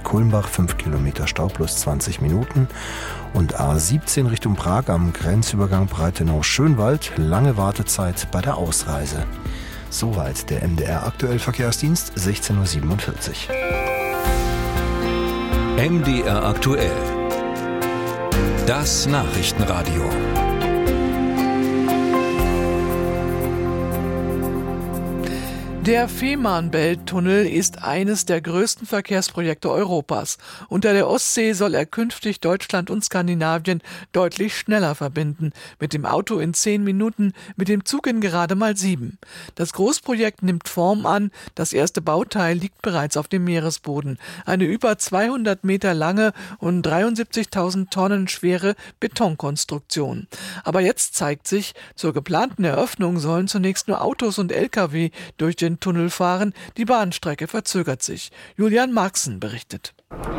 Kulmbach, 5 Kilometer Stau plus 20 Minuten. Und A17 Richtung Prag am Grenzübergang Breitenau-Schönwald, lange Wartezeit bei der Ausreise. Soweit der MDR Aktuell Verkehrsdienst, 16.47 Uhr. MDR Aktuell. Das Nachrichtenradio. Der Fehmarnbelt-Tunnel ist eines der größten Verkehrsprojekte Europas. Unter der Ostsee soll er künftig Deutschland und Skandinavien deutlich schneller verbinden. Mit dem Auto in 10 Minuten, mit dem Zug in gerade mal 7. Das Großprojekt nimmt Form an. Das erste Bauteil liegt bereits auf dem Meeresboden. Eine über 200 Meter lange und 73.000 Tonnen schwere Betonkonstruktion. Aber jetzt zeigt sich, zur geplanten Eröffnung sollen zunächst nur Autos und Lkw durch den Tunnel fahren. Die Bahnstrecke verzögert sich. Julian Marxen berichtet.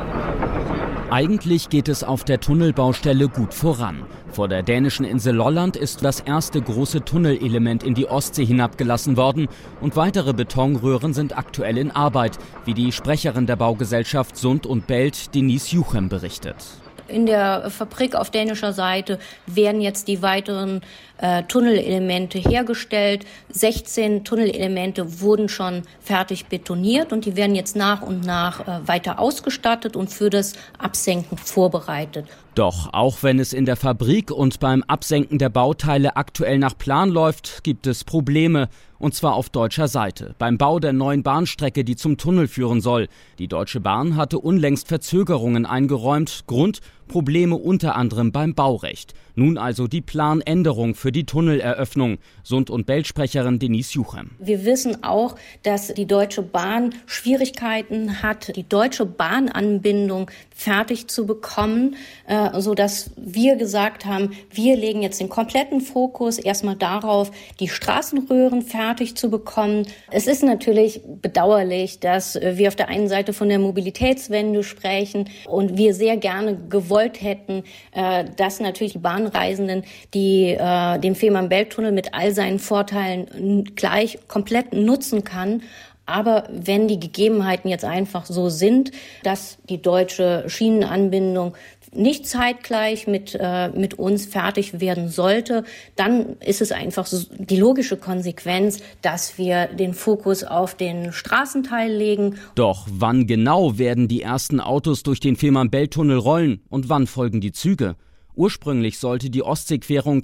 Eigentlich geht es auf der Tunnelbaustelle gut voran. Vor der dänischen Insel Lolland ist das erste große Tunnelelement in die Ostsee hinabgelassen worden und weitere Betonröhren sind aktuell in Arbeit, wie die Sprecherin der Baugesellschaft Sund und Belt, Denise Juchem, berichtet. In der Fabrik auf dänischer Seite werden jetzt die weiteren Tunnelelemente hergestellt. 16 Tunnelelemente wurden schon fertig betoniert und die werden jetzt nach und nach weiter ausgestattet und für das Absenken vorbereitet. Doch auch wenn es in der Fabrik und beim Absenken der Bauteile aktuell nach Plan läuft, gibt es Probleme. Und zwar auf deutscher Seite. Beim Bau der neuen Bahnstrecke, die zum Tunnel führen soll. Die Deutsche Bahn hatte unlängst Verzögerungen eingeräumt. Grund: Probleme unter anderem beim Baurecht. Nun also die Planänderung für die Tunneleröffnung. Sund- und Belt-Sprecherin Denise Juchem. Wir wissen auch, dass die Deutsche Bahn Schwierigkeiten hat, die deutsche Bahnanbindung fertig zu bekommen, sodass wir gesagt haben, wir legen jetzt den kompletten Fokus erstmal darauf, die Straßenröhren fertig zu bekommen. Es ist natürlich bedauerlich, dass wir auf der einen Seite von der Mobilitätswende sprechen und wir sehr gerne gewollt hätten, dass natürlich die Bahnreisenden, die den Fehmarnbelt-Tunnel mit all seinen Vorteilen gleich komplett nutzen kann. Aber wenn die Gegebenheiten jetzt einfach so sind, dass die deutsche Schienenanbindung nicht zeitgleich mit uns fertig werden sollte, dann ist es einfach so die logische Konsequenz, dass wir den Fokus auf den Straßenteil legen. Doch wann genau werden die ersten Autos durch den Fehmarnbelt-Tunnel rollen und wann folgen die Züge? Ursprünglich sollte die Ostseequerung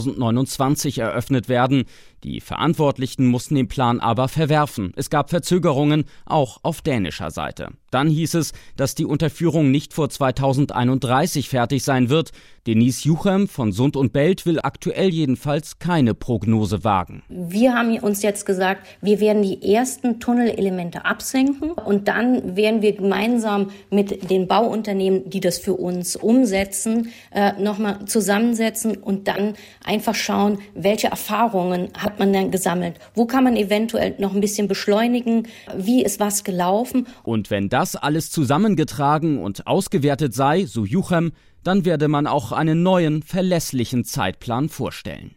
2029 eröffnet werden. Die Verantwortlichen mussten den Plan aber verwerfen. Es gab Verzögerungen, auch auf dänischer Seite. Dann hieß es, dass die Unterführung nicht vor 2031 fertig sein wird. Denise Juchem von Sund und Belt will aktuell jedenfalls keine Prognose wagen. Wir haben uns jetzt gesagt, wir werden die ersten Tunnelelemente absenken und dann werden wir gemeinsam mit den Bauunternehmen, die das für uns umsetzen, nochmal zusammensetzen und dann einfach schauen, welche Erfahrungen hat man dann gesammelt. Wo kann man eventuell noch ein bisschen beschleunigen? Wie ist was gelaufen? Und wenn das alles zusammengetragen und ausgewertet sei, so Juchem, dann werde man auch einen neuen, verlässlichen Zeitplan vorstellen.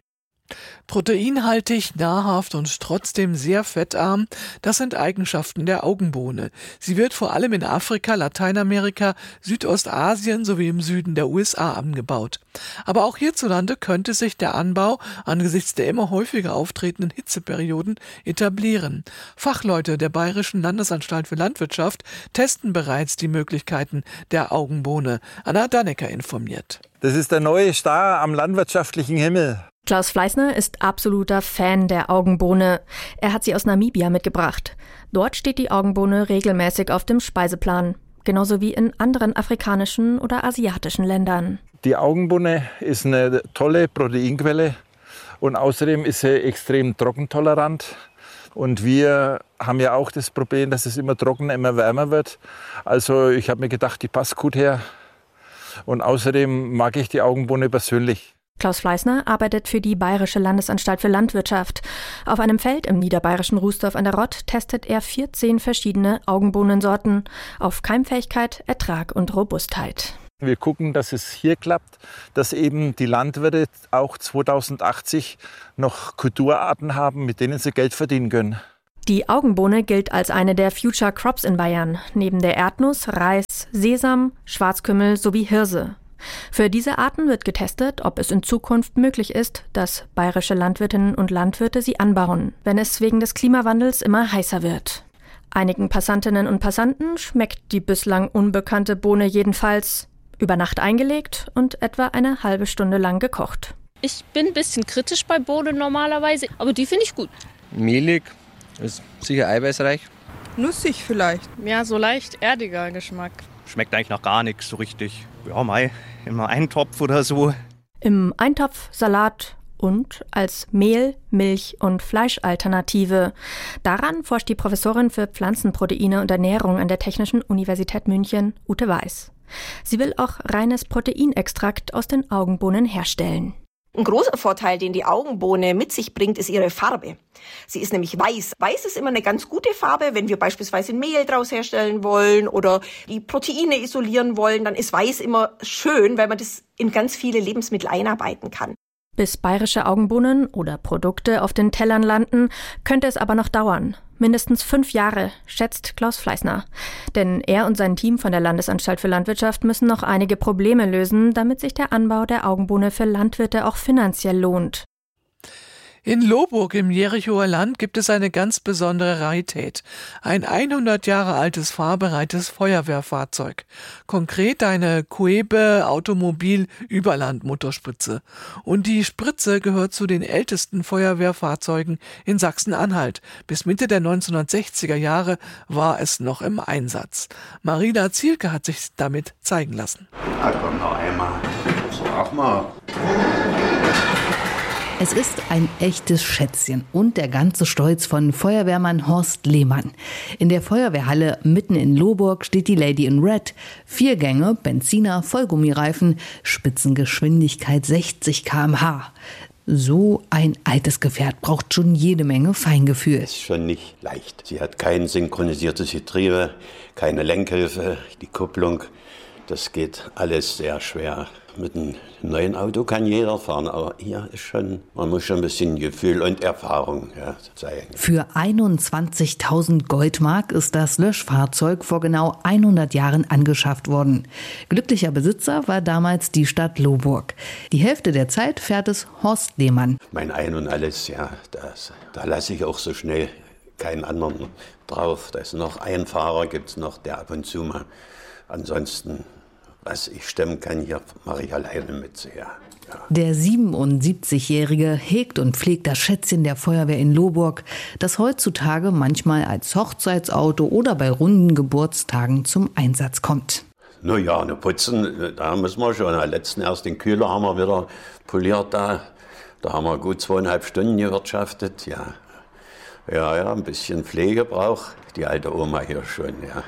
Proteinhaltig, nahrhaft und trotzdem sehr fettarm, das sind Eigenschaften der Augenbohne. Sie wird vor allem in Afrika, Lateinamerika, Südostasien sowie im Süden der USA angebaut. Aber auch hierzulande könnte sich der Anbau angesichts der immer häufiger auftretenden Hitzeperioden etablieren. Fachleute der Bayerischen Landesanstalt für Landwirtschaft testen bereits die Möglichkeiten der Augenbohne. Anna Dannecker informiert. Das ist der neue Star am landwirtschaftlichen Himmel. Klaus Fleißner ist absoluter Fan der Augenbohne. Er hat sie aus Namibia mitgebracht. Dort steht die Augenbohne regelmäßig auf dem Speiseplan. Genauso wie in anderen afrikanischen oder asiatischen Ländern. Die Augenbohne ist eine tolle Proteinquelle und außerdem ist sie extrem trockentolerant. Und wir haben ja auch das Problem, dass es immer trockener, immer wärmer wird. Also ich habe mir gedacht, die passt gut her. Und außerdem mag ich die Augenbohne persönlich. Klaus Fleißner arbeitet für die Bayerische Landesanstalt für Landwirtschaft. Auf einem Feld im niederbayerischen Rußdorf an der Rott testet er 14 verschiedene Augenbohnensorten auf Keimfähigkeit, Ertrag und Robustheit. Wir gucken, dass es hier klappt, dass eben die Landwirte auch 2080 noch Kulturarten haben, mit denen sie Geld verdienen können. Die Augenbohne gilt als eine der Future Crops in Bayern. Neben der Erdnuss, Reis, Sesam, Schwarzkümmel sowie Hirse. Für diese Arten wird getestet, ob es in Zukunft möglich ist, dass bayerische Landwirtinnen und Landwirte sie anbauen, wenn es wegen des Klimawandels immer heißer wird. Einigen Passantinnen und Passanten schmeckt die bislang unbekannte Bohne jedenfalls über Nacht eingelegt und etwa eine halbe Stunde lang gekocht. Ich bin ein bisschen kritisch bei Bohnen normalerweise, aber die finde ich gut. Mehlig, ist sicher eiweißreich. Nussig vielleicht. Ja, so leicht erdiger Geschmack. Schmeckt eigentlich noch gar nichts so richtig. Ja, mal immer Eintopf oder so. Im Eintopf, Salat und als Mehl-, Milch- und Fleischalternative. Daran forscht die Professorin für Pflanzenproteine und Ernährung an der Technischen Universität München, Ute Weiß. Sie will auch reines Proteinextrakt aus den Augenbohnen herstellen. Ein großer Vorteil, den die Augenbohne mit sich bringt, ist ihre Farbe. Sie ist nämlich weiß. Weiß ist immer eine ganz gute Farbe. Wenn wir beispielsweise ein Mehl draus herstellen wollen oder die Proteine isolieren wollen, dann ist weiß immer schön, weil man das in ganz viele Lebensmittel einarbeiten kann. Bis bayerische Augenbohnen oder Produkte auf den Tellern landen, könnte es aber noch dauern. Mindestens 5 Jahre, schätzt Klaus Fleißner. Denn er und sein Team von der Landesanstalt für Landwirtschaft müssen noch einige Probleme lösen, damit sich der Anbau der Augenbohne für Landwirte auch finanziell lohnt. In Lohburg im Jerichoer Land gibt es eine ganz besondere Rarität. Ein 100 Jahre altes fahrbereites Feuerwehrfahrzeug. Konkret eine Koebe Automobil Überland-Motorspritze. Und die Spritze gehört zu den ältesten Feuerwehrfahrzeugen in Sachsen-Anhalt. Bis Mitte der 1960er Jahre war es noch im Einsatz. Marina Zielke hat sich damit zeigen lassen. Na komm noch einmal. Sag mal. Es ist ein echtes Schätzchen und der ganze Stolz von Feuerwehrmann Horst Lehmann. In der Feuerwehrhalle mitten in Lohburg steht die Lady in Red. 4 Gänge, Benziner, Vollgummireifen, Spitzengeschwindigkeit 60 km/h. So ein altes Gefährt braucht schon jede Menge Feingefühl. Ist schon nicht leicht. Sie hat kein synchronisiertes Getriebe, keine Lenkhilfe, die Kupplung. Das geht alles sehr schwer. Mit einem neuen Auto kann jeder fahren, aber hier ist schon, man muss schon ein bisschen Gefühl und Erfahrung zeigen. Für 21.000 Goldmark ist das Löschfahrzeug vor genau 100 Jahren angeschafft worden. Glücklicher Besitzer war damals die Stadt Lohburg. Die Hälfte der Zeit fährt es Horst Lehmann. Mein Ein und Alles, ja, da lasse ich auch so schnell keinen anderen drauf. Da ist noch ein Fahrer, gibt es noch, der ab und zu mal. Ansonsten, was ich stemmen kann, hier mache ich alleine mit. Ja. Der 77-Jährige hegt und pflegt das Schätzchen der Feuerwehr in Lohburg, das heutzutage manchmal als Hochzeitsauto oder bei runden Geburtstagen zum Einsatz kommt. Na ja, ne Putzen, da müssen wir schon. Erst den Kühler haben wir wieder poliert da. Da haben wir gut 2,5 Stunden gewirtschaftet. Ja, ein bisschen Pflege braucht die alte Oma hier schon, ja.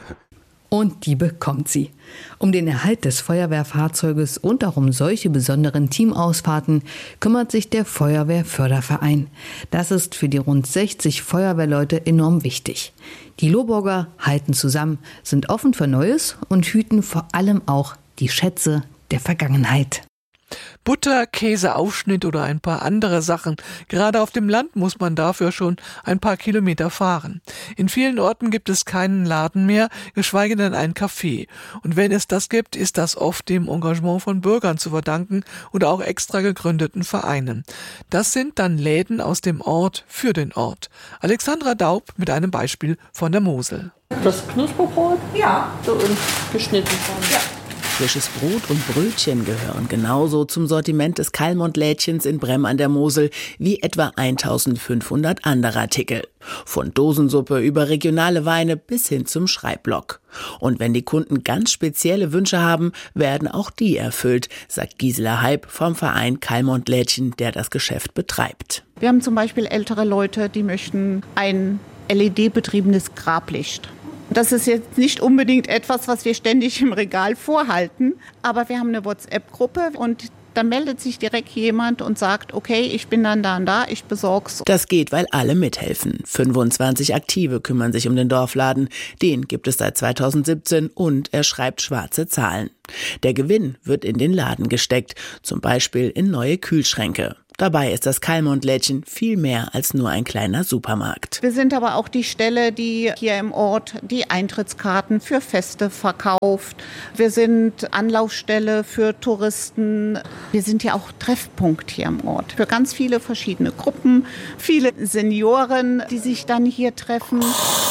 Und die bekommt sie. Um den Erhalt des Feuerwehrfahrzeuges und auch um solche besonderen Teamausfahrten kümmert sich der Feuerwehrförderverein. Das ist für die rund 60 Feuerwehrleute enorm wichtig. Die Lohburger halten zusammen, sind offen für Neues und hüten vor allem auch die Schätze der Vergangenheit. Butter, Käseaufschnitt oder ein paar andere Sachen. Gerade auf dem Land muss man dafür schon ein paar Kilometer fahren. In vielen Orten gibt es keinen Laden mehr, geschweige denn ein Café. Und wenn es das gibt, ist das oft dem Engagement von Bürgern zu verdanken oder auch extra gegründeten Vereinen. Das sind dann Läden aus dem Ort für den Ort. Alexandra Daub mit einem Beispiel von der Mosel. Das Knusperbrot? Ja. So und geschnitten worden. Ja. Frisches Brot und Brötchen gehören genauso zum Sortiment des Kallmund-Lädchens in Bremm an der Mosel wie etwa 1500 andere Artikel. Von Dosensuppe über regionale Weine bis hin zum Schreibblock. Und wenn die Kunden ganz spezielle Wünsche haben, werden auch die erfüllt, sagt Gisela Heib vom Verein Kallmund-Lädchen, der das Geschäft betreibt. Wir haben zum Beispiel ältere Leute, die möchten ein LED-betriebenes Grablicht. Das ist jetzt nicht unbedingt etwas, was wir ständig im Regal vorhalten, aber wir haben eine WhatsApp-Gruppe und da meldet sich direkt jemand und sagt, okay, ich bin dann da und da, ich besorg's. Das geht, weil alle mithelfen. 25 Aktive kümmern sich um den Dorfladen. Den gibt es seit 2017 und er schreibt schwarze Zahlen. Der Gewinn wird in den Laden gesteckt, zum Beispiel in neue Kühlschränke. Dabei ist das Kalmont-Lädchen viel mehr als nur ein kleiner Supermarkt. Wir sind aber auch die Stelle, die hier im Ort die Eintrittskarten für Feste verkauft. Wir sind Anlaufstelle für Touristen. Wir sind ja auch Treffpunkt hier im Ort für ganz viele verschiedene Gruppen, viele Senioren, die sich dann hier treffen.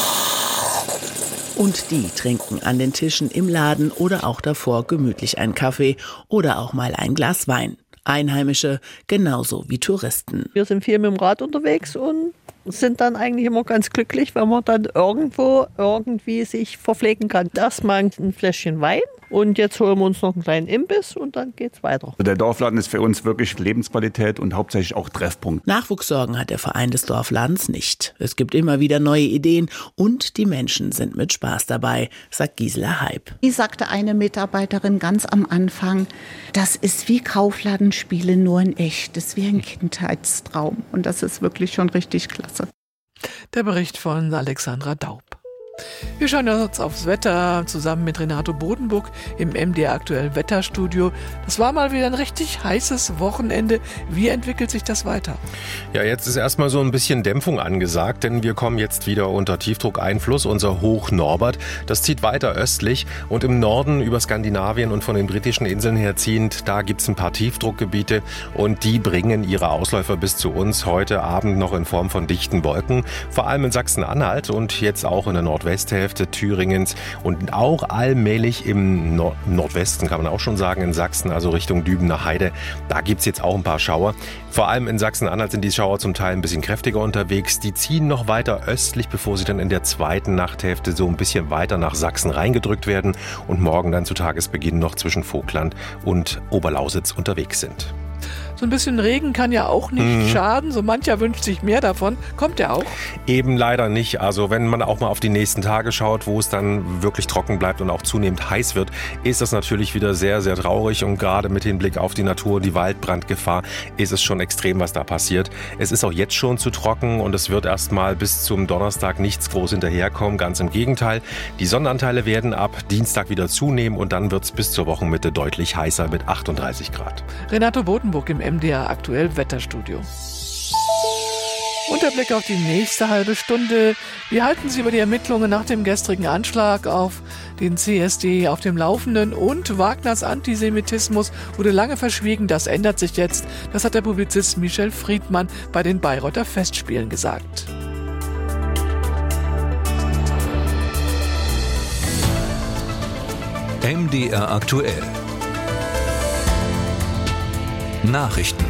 Und die trinken an den Tischen im Laden oder auch davor gemütlich einen Kaffee oder auch mal ein Glas Wein. Einheimische genauso wie Touristen. Wir sind viel mit dem Rad unterwegs und sind dann eigentlich immer ganz glücklich, wenn man dann irgendwo irgendwie sich verpflegen kann. Erstmal ein Fläschchen Wein und jetzt holen wir uns noch einen kleinen Imbiss und dann geht's weiter. Der Dorfladen ist für uns wirklich Lebensqualität und hauptsächlich auch Treffpunkt. Nachwuchssorgen hat der Verein des Dorfladens nicht. Es gibt immer wieder neue Ideen und die Menschen sind mit Spaß dabei, sagt Gisela Heib. Wie sagte eine Mitarbeiterin ganz am Anfang, das ist wie Kaufladenspiele, nur in echt. Das ist wie ein Kindheitstraum und das ist wirklich schon richtig klasse. Der Bericht von Alexandra Daub. Wir schauen uns aufs Wetter zusammen mit Renato Bodenburg im MDR Aktuell Wetterstudio. Das war mal wieder ein richtig heißes Wochenende. Wie entwickelt sich das weiter? Ja, jetzt ist erstmal so ein bisschen Dämpfung angesagt, denn wir kommen jetzt wieder unter Tiefdruckeinfluss. Unser Hoch Norbert, das zieht weiter östlich und im Norden über Skandinavien und von den britischen Inseln herziehend, da gibt es ein paar Tiefdruckgebiete und die bringen ihre Ausläufer bis zu uns heute Abend noch in Form von dichten Wolken, vor allem in Sachsen-Anhalt und jetzt auch in der Nordwesthälfte Thüringens und auch allmählich im Nordwesten, kann man auch schon sagen, in Sachsen, also Richtung Dübener Heide. Da gibt es jetzt auch ein paar Schauer. Vor allem in Sachsen-Anhalt sind die Schauer zum Teil ein bisschen kräftiger unterwegs. Die ziehen noch weiter östlich, bevor sie dann in der zweiten Nachthälfte so ein bisschen weiter nach Sachsen reingedrückt werden und morgen dann zu Tagesbeginn noch zwischen Vogtland und Oberlausitz unterwegs sind. So ein bisschen Regen kann ja auch nicht schaden. So mancher wünscht sich mehr davon. Kommt der auch? Eben leider nicht. Also wenn man auch mal auf die nächsten Tage schaut, wo es dann wirklich trocken bleibt und auch zunehmend heiß wird, ist das natürlich wieder sehr, sehr traurig. Und gerade mit Hinblick auf die Natur und die Waldbrandgefahr ist es schon extrem, was da passiert. Es ist auch jetzt schon zu trocken und es wird erst mal bis zum Donnerstag nichts groß hinterherkommen. Ganz im Gegenteil. Die Sonnenanteile werden ab Dienstag wieder zunehmen und dann wird es bis zur Wochenmitte deutlich heißer mit 38 Grad. Renato Bodenburg im MDR Aktuell Wetterstudio. Und der Blick auf die nächste halbe Stunde. Wir halten Sie über die Ermittlungen nach dem gestrigen Anschlag auf den CSD auf dem Laufenden und Wagners Antisemitismus wurde lange verschwiegen. Das ändert sich jetzt. Das hat der Publizist Michel Friedmann bei den Bayreuther Festspielen gesagt. MDR Aktuell. Nachrichten.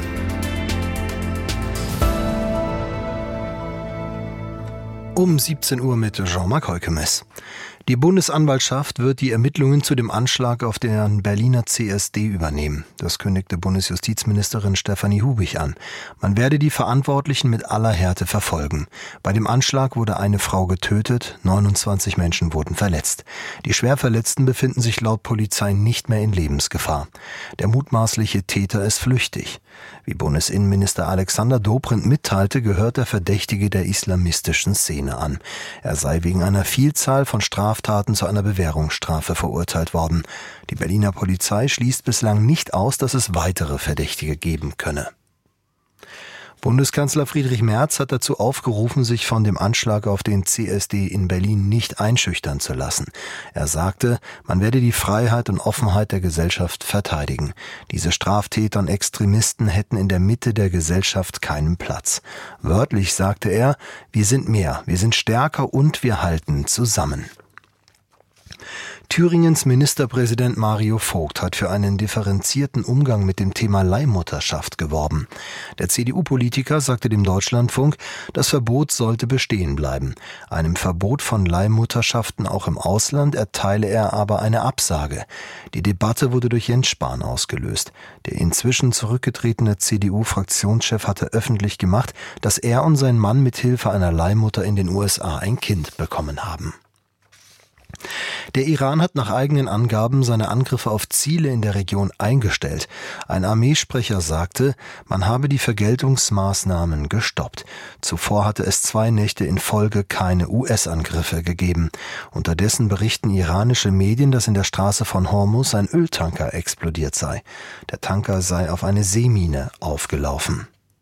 Um 17 Uhr mit Jean-Marc Heukemes. Die Bundesanwaltschaft wird die Ermittlungen zu dem Anschlag auf den Berliner CSD übernehmen. Das kündigte Bundesjustizministerin Stefanie Hubich an. Man werde die Verantwortlichen mit aller Härte verfolgen. Bei dem Anschlag wurde eine Frau getötet, 29 Menschen wurden verletzt. Die Schwerverletzten befinden sich laut Polizei nicht mehr in Lebensgefahr. Der mutmaßliche Täter ist flüchtig. Wie Bundesinnenminister Alexander Dobrindt mitteilte, gehört der Verdächtige der islamistischen Szene an. Er sei wegen einer Vielzahl von Straftaten zu einer Bewährungsstrafe verurteilt worden. Die Berliner Polizei schließt bislang nicht aus, dass es weitere Verdächtige geben könne. Bundeskanzler Friedrich Merz hat dazu aufgerufen, sich von dem Anschlag auf den CSD in Berlin nicht einschüchtern zu lassen. Er sagte, man werde die Freiheit und Offenheit der Gesellschaft verteidigen. Diese Straftäter und Extremisten hätten in der Mitte der Gesellschaft keinen Platz. Wörtlich sagte er, wir sind mehr, wir sind stärker und wir halten zusammen. Thüringens Ministerpräsident Mario Vogt hat für einen differenzierten Umgang mit dem Thema Leihmutterschaft geworben. Der CDU-Politiker sagte dem Deutschlandfunk, das Verbot sollte bestehen bleiben. Einem Verbot von Leihmutterschaften auch im Ausland erteile er aber eine Absage. Die Debatte wurde durch Jens Spahn ausgelöst. Der inzwischen zurückgetretene CDU-Fraktionschef hatte öffentlich gemacht, dass er und sein Mann mit Hilfe einer Leihmutter in den USA ein Kind bekommen haben. Der Iran hat nach eigenen Angaben seine Angriffe auf Ziele in der Region eingestellt. Ein Armeesprecher sagte, man habe die Vergeltungsmaßnahmen gestoppt. Zuvor hatte es 2 Nächte in Folge keine US-Angriffe gegeben. Unterdessen berichten iranische Medien, dass in der Straße von Hormuz ein Öltanker explodiert sei. Der Tanker sei auf eine Seemine aufgelaufen.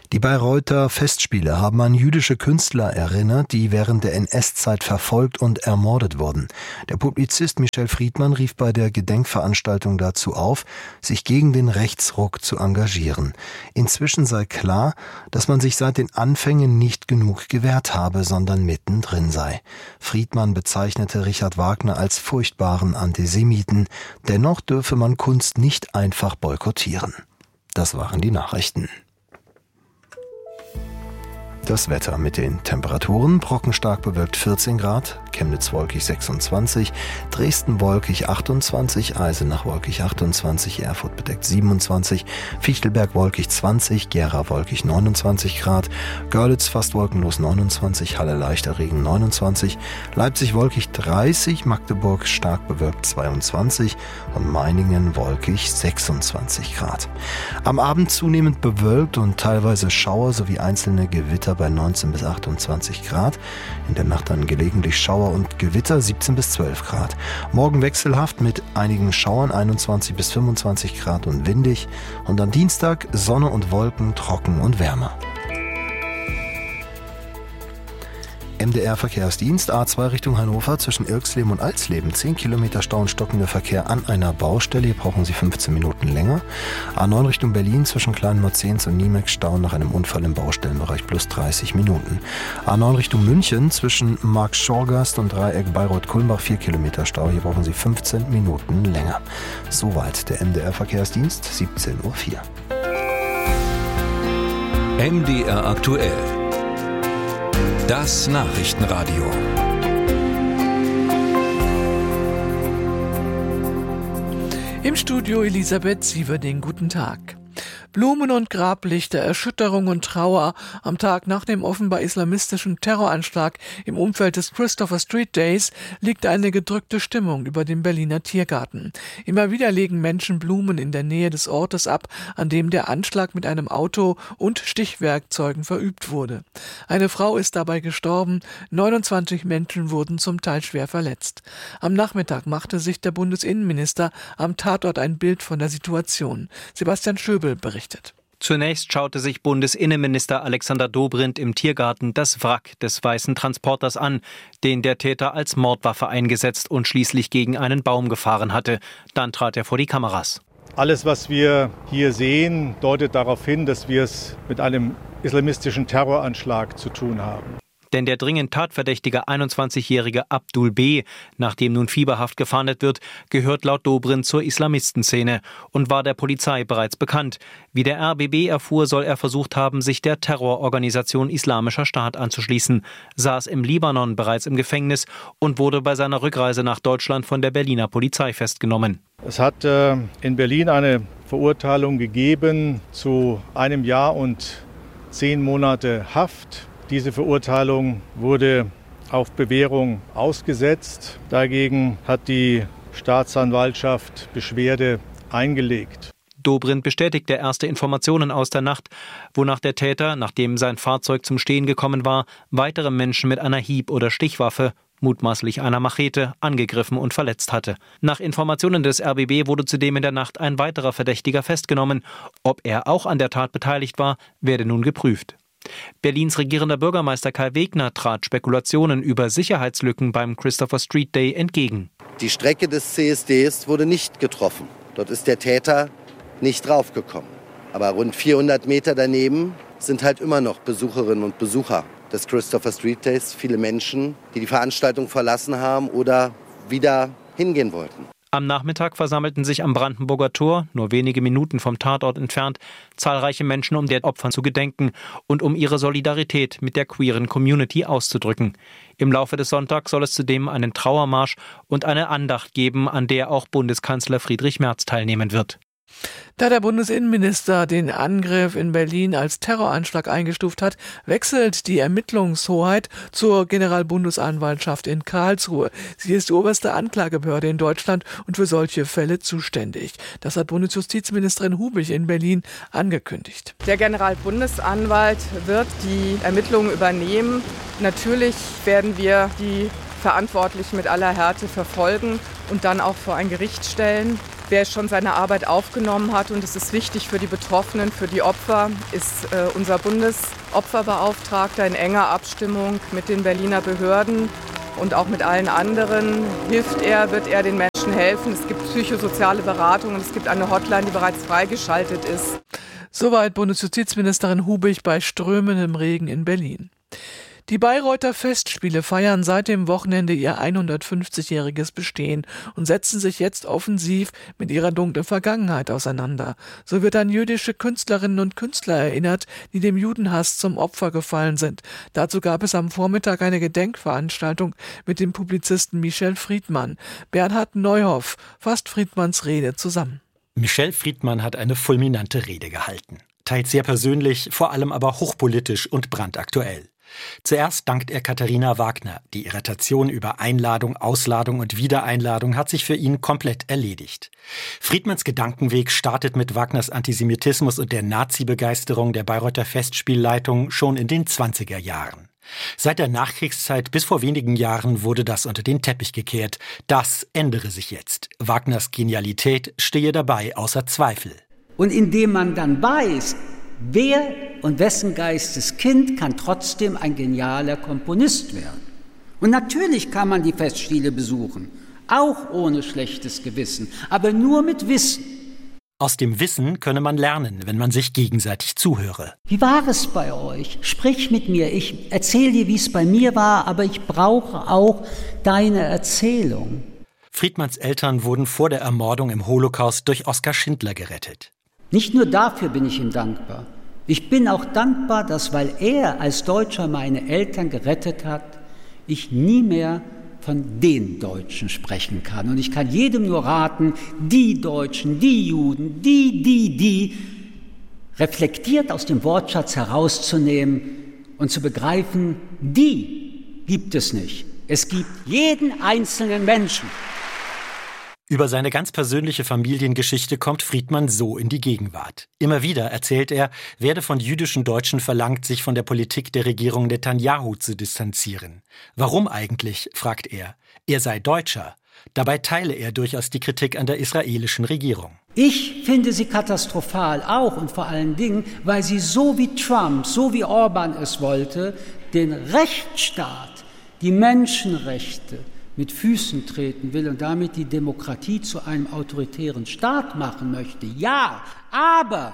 Die Bayreuther Festspiele haben an jüdische Künstler erinnert, die während der NS-Zeit verfolgt und ermordet wurden. Der Publizist Michel Friedmann rief bei der Gedenkveranstaltung dazu auf, sich gegen den Rechtsruck zu engagieren. Inzwischen sei klar, dass man sich seit den Anfängen nicht genug gewehrt habe, sondern mittendrin sei. Friedmann bezeichnete Richard Wagner als furchtbaren Antisemiten. Dennoch dürfe man Kunst nicht einfach boykottieren. Das waren die Nachrichten. Das Wetter mit den Temperaturen: Brocken stark bewölkt 14 Grad, Chemnitz wolkig 26, Dresden wolkig 28, Eisenach wolkig 28, Erfurt bedeckt 27, Fichtelberg wolkig 20, Gera wolkig 29 Grad, Görlitz fast wolkenlos 29, Halle leichter Regen 29, Leipzig wolkig 30, Magdeburg stark bewölkt 22 und Meiningen wolkig 26 Grad. Am Abend zunehmend bewölkt und teilweise Schauer sowie einzelne Gewitter bei 19 bis 28 Grad. In der Nacht dann gelegentlich Schauer und Gewitter 17 bis 12 Grad. Morgen wechselhaft mit einigen Schauern 21 bis 25 Grad und windig. Und am Dienstag Sonne und Wolken, trocken und wärmer. MDR-Verkehrsdienst, A2 Richtung Hannover zwischen Irxleben und Alsleben. 10 Kilometer Stau und stockender Verkehr an einer Baustelle. Hier brauchen Sie 15 Minuten länger. A9 Richtung Berlin zwischen Kleinmorzens und Niemeck. Stau nach einem Unfall im Baustellenbereich plus 30 Minuten. A9 Richtung München zwischen Markt-Schorgast und Dreieck Bayreuth-Kulmbach. 4 Kilometer Stau. Hier brauchen Sie 15 Minuten länger. Soweit der MDR-Verkehrsdienst, 17:04 Uhr. MDR aktuell. Das Nachrichtenradio. Im Studio Elisabeth Sieverding, guten Tag. Blumen und Grablichter, Erschütterung und Trauer am Tag nach dem offenbar islamistischen Terroranschlag im Umfeld des Christopher Street Days liegt eine gedrückte Stimmung über dem Berliner Tiergarten. Immer wieder legen Menschen Blumen in der Nähe des Ortes ab, an dem der Anschlag mit einem Auto und Stichwerkzeugen verübt wurde. Eine Frau ist dabei gestorben, 29 Menschen wurden zum Teil schwer verletzt. Am Nachmittag machte sich der Bundesinnenminister am Tatort ein Bild von der Situation. Sebastian Schöbel berichtet. Zunächst schaute sich Bundesinnenminister Alexander Dobrindt im Tiergarten das Wrack des weißen Transporters an, den der Täter als Mordwaffe eingesetzt und schließlich gegen einen Baum gefahren hatte. Dann trat er vor die Kameras. Alles, was wir hier sehen, deutet darauf hin, dass wir es mit einem islamistischen Terroranschlag zu tun haben. Denn der dringend tatverdächtige 21-jährige Abdul B., nach dem nun fieberhaft gefahndet wird, gehört laut Dobrindt zur Islamistenszene und war der Polizei bereits bekannt. Wie der RBB erfuhr, soll er versucht haben, sich der Terrororganisation Islamischer Staat anzuschließen, saß im Libanon bereits im Gefängnis und wurde bei seiner Rückreise nach Deutschland von der Berliner Polizei festgenommen. Es hat in Berlin eine Verurteilung gegeben zu 1 Jahr und 10 Monate Haft. Diese Verurteilung wurde auf Bewährung ausgesetzt. Dagegen hat die Staatsanwaltschaft Beschwerde eingelegt. Dobrindt bestätigte erste Informationen aus der Nacht, wonach der Täter, nachdem sein Fahrzeug zum Stehen gekommen war, weitere Menschen mit einer Hieb- oder Stichwaffe, mutmaßlich einer Machete, angegriffen und verletzt hatte. Nach Informationen des RBB wurde zudem in der Nacht ein weiterer Verdächtiger festgenommen. Ob er auch an der Tat beteiligt war, werde nun geprüft. Berlins regierender Bürgermeister Kai Wegner trat Spekulationen über Sicherheitslücken beim Christopher Street Day entgegen. Die Strecke des CSDs wurde nicht getroffen. Dort ist der Täter nicht draufgekommen. Aber rund 400 Meter daneben sind halt immer noch Besucherinnen und Besucher des Christopher Street Days. Viele Menschen, die die Veranstaltung verlassen haben oder wieder hingehen wollten. Am Nachmittag versammelten sich am Brandenburger Tor, nur wenige Minuten vom Tatort entfernt, zahlreiche Menschen, um den Opfern zu gedenken und um ihre Solidarität mit der queeren Community auszudrücken. Im Laufe des Sonntags soll es zudem einen Trauermarsch und eine Andacht geben, an der auch Bundeskanzler Friedrich Merz teilnehmen wird. Da der Bundesinnenminister den Angriff in Berlin als Terroranschlag eingestuft hat, wechselt die Ermittlungshoheit zur Generalbundesanwaltschaft in Karlsruhe. Sie ist die oberste Anklagebehörde in Deutschland und für solche Fälle zuständig. Das hat Bundesjustizministerin Hubich in Berlin angekündigt. Der Generalbundesanwalt wird die Ermittlungen übernehmen. Natürlich werden wir die Verantwortlichen mit aller Härte verfolgen und dann auch vor ein Gericht stellen. wer schon seine Arbeit aufgenommen hat. Und es ist wichtig für die Betroffenen, für die Opfer, ist unser Bundesopferbeauftragter in enger Abstimmung mit den Berliner Behörden und auch mit allen anderen. Wird er den Menschen helfen. Es gibt psychosoziale Beratung und es gibt eine Hotline, die bereits freigeschaltet ist. Soweit Bundesjustizministerin Hubig bei strömendem Regen in Berlin. Die Bayreuther Festspiele feiern seit dem Wochenende ihr 150-jähriges Bestehen und setzen sich jetzt offensiv mit ihrer dunklen Vergangenheit auseinander. So wird an jüdische Künstlerinnen und Künstler erinnert, die dem Judenhass zum Opfer gefallen sind. Dazu gab es am Vormittag eine Gedenkveranstaltung mit dem Publizisten Michel Friedmann. Bernhard Neuhoff fasst Friedmanns Rede zusammen. Michel Friedmann hat eine fulminante Rede gehalten. Teils sehr persönlich, vor allem aber hochpolitisch und brandaktuell. Zuerst dankt er Katharina Wagner. Die Irritation über Einladung, Ausladung und Wiedereinladung hat sich für ihn komplett erledigt. Friedmanns Gedankenweg startet mit Wagners Antisemitismus und der Nazi-Begeisterung der Bayreuther Festspielleitung schon in den 20er Jahren. Seit der Nachkriegszeit bis vor wenigen Jahren wurde das unter den Teppich gekehrt. Das ändere sich jetzt. Wagners Genialität stehe dabei außer Zweifel. Und indem man dann weiß, wer und wessen Geisteskind kann trotzdem ein genialer Komponist werden. Und natürlich kann man die Festspiele besuchen, auch ohne schlechtes Gewissen, aber nur mit Wissen. Aus dem Wissen könne man lernen, wenn man sich gegenseitig zuhöre. Wie war es bei euch? Sprich mit mir. Ich erzähle dir, wie es bei mir war, aber ich brauche auch deine Erzählung. Friedmanns Eltern wurden vor der Ermordung im Holocaust durch Oskar Schindler gerettet. Nicht nur dafür bin ich ihm dankbar. Ich bin auch dankbar, dass, weil er als Deutscher meine Eltern gerettet hat, ich nie mehr von den Deutschen sprechen kann. Und ich kann jedem nur raten, die Deutschen, die Juden, die reflektiert aus dem Wortschatz herauszunehmen und zu begreifen, die gibt es nicht. Es gibt jeden einzelnen Menschen. Über seine ganz persönliche Familiengeschichte kommt Friedmann so in die Gegenwart. Immer wieder, erzählt er, werde von jüdischen Deutschen verlangt, sich von der Politik der Regierung Netanyahu zu distanzieren. Warum eigentlich, fragt er. Er sei Deutscher. Dabei teile er durchaus die Kritik an der israelischen Regierung. Ich finde sie katastrophal, auch und vor allen Dingen, weil sie so wie Trump, so wie Orban es wollte, den Rechtsstaat, die Menschenrechte mit Füßen treten will und damit die Demokratie zu einem autoritären Staat machen möchte. Ja, aber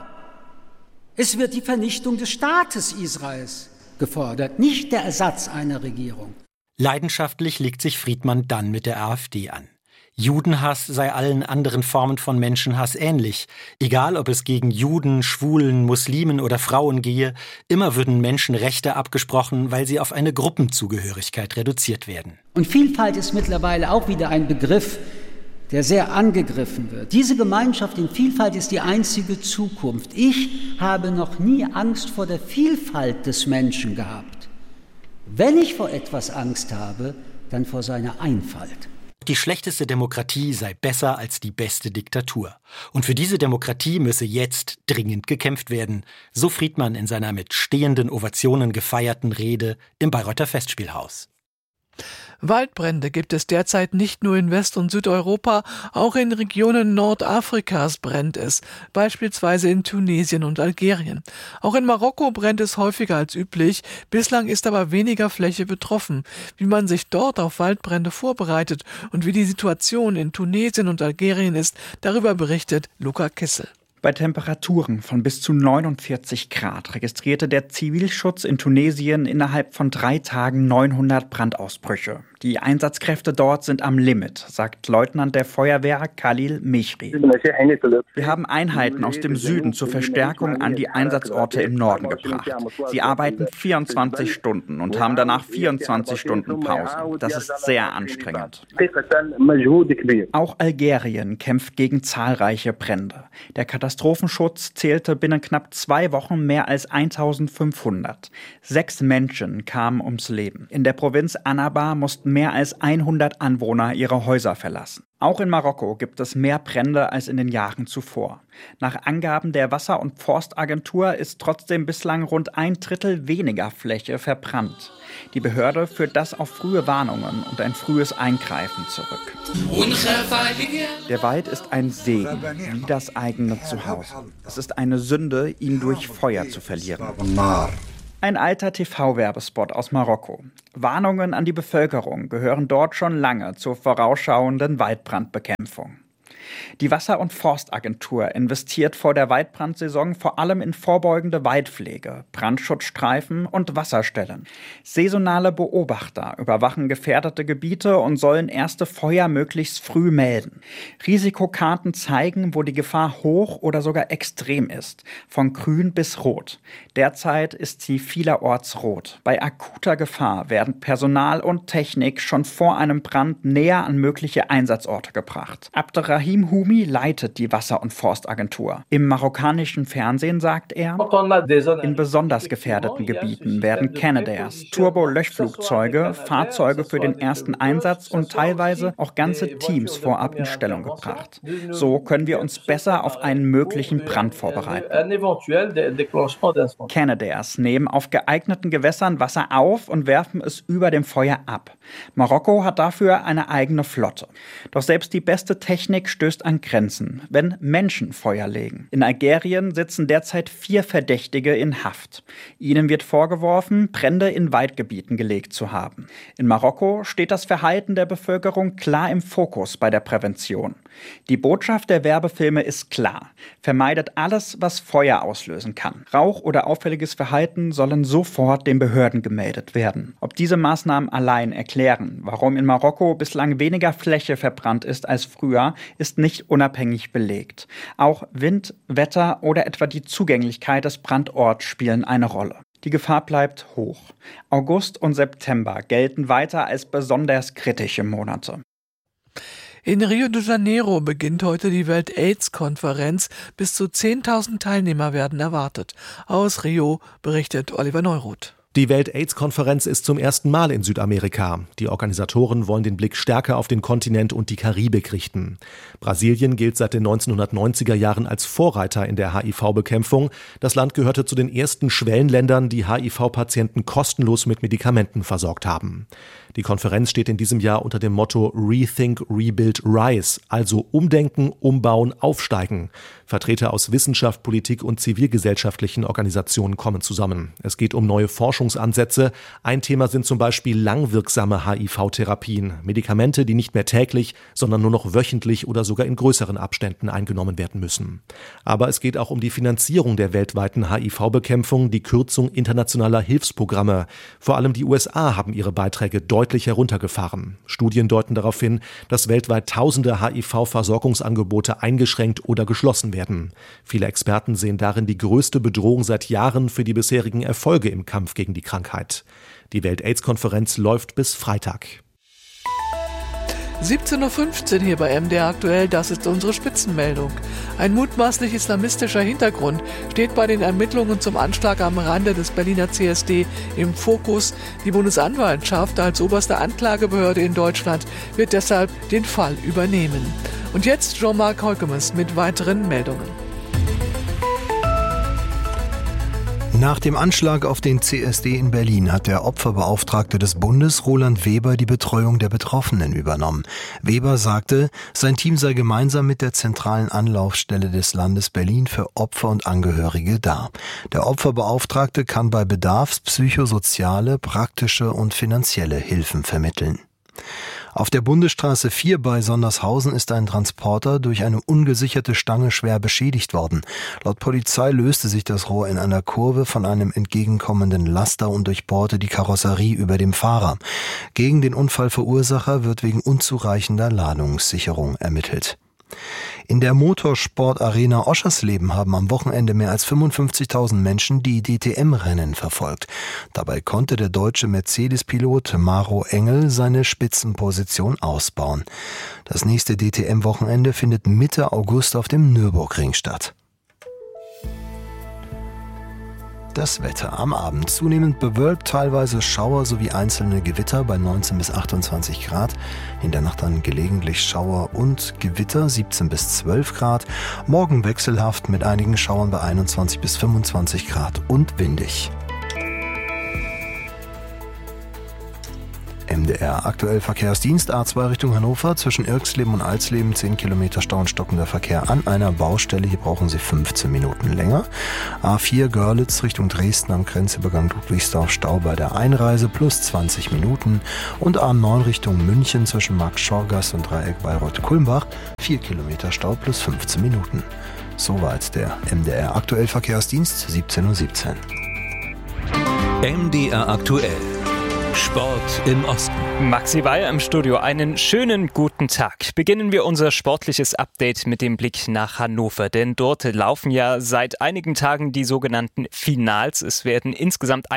es wird die Vernichtung des Staates Israels gefordert, nicht der Ersatz einer Regierung. Leidenschaftlich legt sich Friedmann dann mit der AfD an. Judenhass sei allen anderen Formen von Menschenhass ähnlich. Egal, ob es gegen Juden, Schwulen, Muslimen oder Frauen gehe, immer würden Menschenrechte abgesprochen, weil sie auf eine Gruppenzugehörigkeit reduziert werden. Und Vielfalt ist mittlerweile auch wieder ein Begriff, der sehr angegriffen wird. Diese Gemeinschaft in Vielfalt ist die einzige Zukunft. Ich habe noch nie Angst vor der Vielfalt des Menschen gehabt. Wenn ich vor etwas Angst habe, dann vor seiner Einfalt. Die schlechteste Demokratie sei besser als die beste Diktatur. Und für diese Demokratie müsse jetzt dringend gekämpft werden, so Friedmann in seiner mit stehenden Ovationen gefeierten Rede im Bayreuther Festspielhaus. Waldbrände gibt es derzeit nicht nur in West- und Südeuropa, auch in Regionen Nordafrikas brennt es, beispielsweise in Tunesien und Algerien. Auch in Marokko brennt es häufiger als üblich, bislang ist aber weniger Fläche betroffen. Wie man sich dort auf Waldbrände vorbereitet und wie die Situation in Tunesien und Algerien ist, darüber berichtet Luca Kissel. Bei Temperaturen von bis zu 49 Grad registrierte der Zivilschutz in Tunesien innerhalb von 3 Tagen 900 Brandausbrüche. Die Einsatzkräfte dort sind am Limit, sagt Leutnant der Feuerwehr Khalil Mechri. Wir haben Einheiten aus dem Süden zur Verstärkung an die Einsatzorte im Norden gebracht. Sie arbeiten 24 Stunden und haben danach 24 Stunden Pause. Das ist sehr anstrengend. Auch Algerien kämpft gegen zahlreiche Brände. Der Katastrophenschutz zählte binnen knapp 2 Wochen mehr als 1500. 6 Menschen kamen ums Leben. In der Provinz Annaba mussten mehr als 100 Anwohner ihre Häuser verlassen. Auch in Marokko gibt es mehr Brände als in den Jahren zuvor. Nach Angaben der Wasser- und Forstagentur ist trotzdem bislang rund 1/3 weniger Fläche verbrannt. Die Behörde führt das auf frühe Warnungen und ein frühes Eingreifen zurück. Der Wald ist ein Segen, wie das eigene Zuhause. Es ist eine Sünde, ihn durch Feuer zu verlieren. Ein alter TV-Werbespot aus Marokko. Warnungen an die Bevölkerung gehören dort schon lange zur vorausschauenden Waldbrandbekämpfung. Die Wasser- und Forstagentur investiert vor der Waldbrandsaison vor allem in vorbeugende Waldpflege, Brandschutzstreifen und Wasserstellen. Saisonale Beobachter überwachen gefährdete Gebiete und sollen erste Feuer möglichst früh melden. Risikokarten zeigen, wo die Gefahr hoch oder sogar extrem ist, von grün bis rot. Derzeit ist sie vielerorts rot. Bei akuter Gefahr werden Personal und Technik schon vor einem Brand näher an mögliche Einsatzorte gebracht. Abderrahim Humi leitet die Wasser- und Forstagentur. Im marokkanischen Fernsehen sagt er, in besonders gefährdeten Gebieten werden Canadairs, Turbo-Löschflugzeuge, Fahrzeuge für den ersten Einsatz und teilweise auch ganze Teams vorab in Stellung gebracht. So können wir uns besser auf einen möglichen Brand vorbereiten. Canadairs nehmen auf geeigneten Gewässern Wasser auf und werfen es über dem Feuer ab. Marokko hat dafür eine eigene Flotte. Doch selbst die beste Technik stößt an Grenzen, wenn Menschen Feuer legen. In Algerien sitzen derzeit 4 Verdächtige in Haft. Ihnen wird vorgeworfen, Brände in Waldgebieten gelegt zu haben. In Marokko steht das Verhalten der Bevölkerung klar im Fokus bei der Prävention. Die Botschaft der Werbefilme ist klar: Vermeidet alles, was Feuer auslösen kann. Rauch oder auffälliges Verhalten sollen sofort den Behörden gemeldet werden. Ob diese Maßnahmen allein erklären, warum in Marokko bislang weniger Fläche verbrannt ist als früher, ist nicht unabhängig belegt. Auch Wind, Wetter oder etwa die Zugänglichkeit des Brandorts spielen eine Rolle. Die Gefahr bleibt hoch. August und September gelten weiter als besonders kritische Monate. In Rio de Janeiro beginnt heute die Welt-AIDS-Konferenz. Bis zu 10.000 Teilnehmer werden erwartet. Aus Rio berichtet Oliver Neuroth. Die Welt-AIDS-Konferenz ist zum ersten Mal in Südamerika. Die Organisatoren wollen den Blick stärker auf den Kontinent und die Karibik richten. Brasilien gilt seit den 1990er Jahren als Vorreiter in der HIV-Bekämpfung. Das Land gehörte zu den ersten Schwellenländern, die HIV-Patienten kostenlos mit Medikamenten versorgt haben. Die Konferenz steht in diesem Jahr unter dem Motto Rethink, Rebuild, Rise, also Umdenken, Umbauen, Aufsteigen. Vertreter aus Wissenschaft, Politik und zivilgesellschaftlichen Organisationen kommen zusammen. Es geht um neue Forschungsansätze. Ein Thema sind zum Beispiel langwirksame HIV-Therapien, Medikamente, die nicht mehr täglich, sondern nur noch wöchentlich oder sogar in größeren Abständen eingenommen werden müssen. Aber es geht auch um die Finanzierung der weltweiten HIV-Bekämpfung, die Kürzung internationaler Hilfsprogramme. Vor allem die USA haben ihre Beiträge deutlich heruntergefahren. Studien deuten darauf hin, dass weltweit tausende HIV-Versorgungsangebote eingeschränkt oder geschlossen werden. Viele Experten sehen darin die größte Bedrohung seit Jahren für die bisherigen Erfolge im Kampf gegen die Krankheit. Die Welt-AIDS-Konferenz läuft bis Freitag. 17.15 Uhr hier bei MDR aktuell, das ist unsere Spitzenmeldung. Ein mutmaßlich islamistischer Hintergrund steht bei den Ermittlungen zum Anschlag am Rande des Berliner CSD im Fokus. Die Bundesanwaltschaft als oberste Anklagebehörde in Deutschland wird deshalb den Fall übernehmen. Und jetzt Jean-Marc Heukemes mit weiteren Meldungen. Nach dem Anschlag auf den CSD in Berlin hat der Opferbeauftragte des Bundes, Roland Weber, die Betreuung der Betroffenen übernommen. Weber sagte, sein Team sei gemeinsam mit der zentralen Anlaufstelle des Landes Berlin für Opfer und Angehörige da. Der Opferbeauftragte kann bei Bedarf psychosoziale, praktische und finanzielle Hilfen vermitteln. Auf der Bundesstraße 4 bei Sondershausen ist ein Transporter durch eine ungesicherte Stange schwer beschädigt worden. Laut Polizei löste sich das Rohr in einer Kurve von einem entgegenkommenden Laster und durchbohrte die Karosserie über dem Fahrer. Gegen den Unfallverursacher wird wegen unzureichender Ladungssicherung ermittelt. In der Motorsportarena Oschersleben haben am Wochenende mehr als 55.000 Menschen die DTM-Rennen verfolgt. Dabei konnte der deutsche Mercedes-Pilot Maro Engel seine Spitzenposition ausbauen. Das nächste DTM-Wochenende findet Mitte August auf dem Nürburgring statt. Das Wetter am Abend zunehmend bewölkt, teilweise Schauer sowie einzelne Gewitter bei 19 bis 28 Grad. In der Nacht dann gelegentlich Schauer und Gewitter 17 bis 12 Grad. Morgen wechselhaft mit einigen Schauern bei 21 bis 25 Grad und windig. MDR aktuell Verkehrsdienst A2 Richtung Hannover, zwischen Irxleben und Alsleben 10 Kilometer Stau und stockender Verkehr an einer Baustelle. Hier brauchen Sie 15 Minuten länger. A4 Görlitz Richtung Dresden am Grenzübergang Ludwigsdorf, Stau bei der Einreise plus 20 Minuten. Und A9 Richtung München zwischen Markt-Schorgast und Dreieck Bayreuth-Kulmbach 4 Kilometer Stau plus 15 Minuten. Soweit der MDR aktuell Verkehrsdienst 17:17 Uhr. MDR aktuell. Sport im Osten. Maxi Weil im Studio. Einen schönen guten Tag. Beginnen wir unser sportliches Update mit dem Blick nach Hannover. Denn dort laufen ja seit einigen Tagen die sogenannten Finals. Es werden insgesamt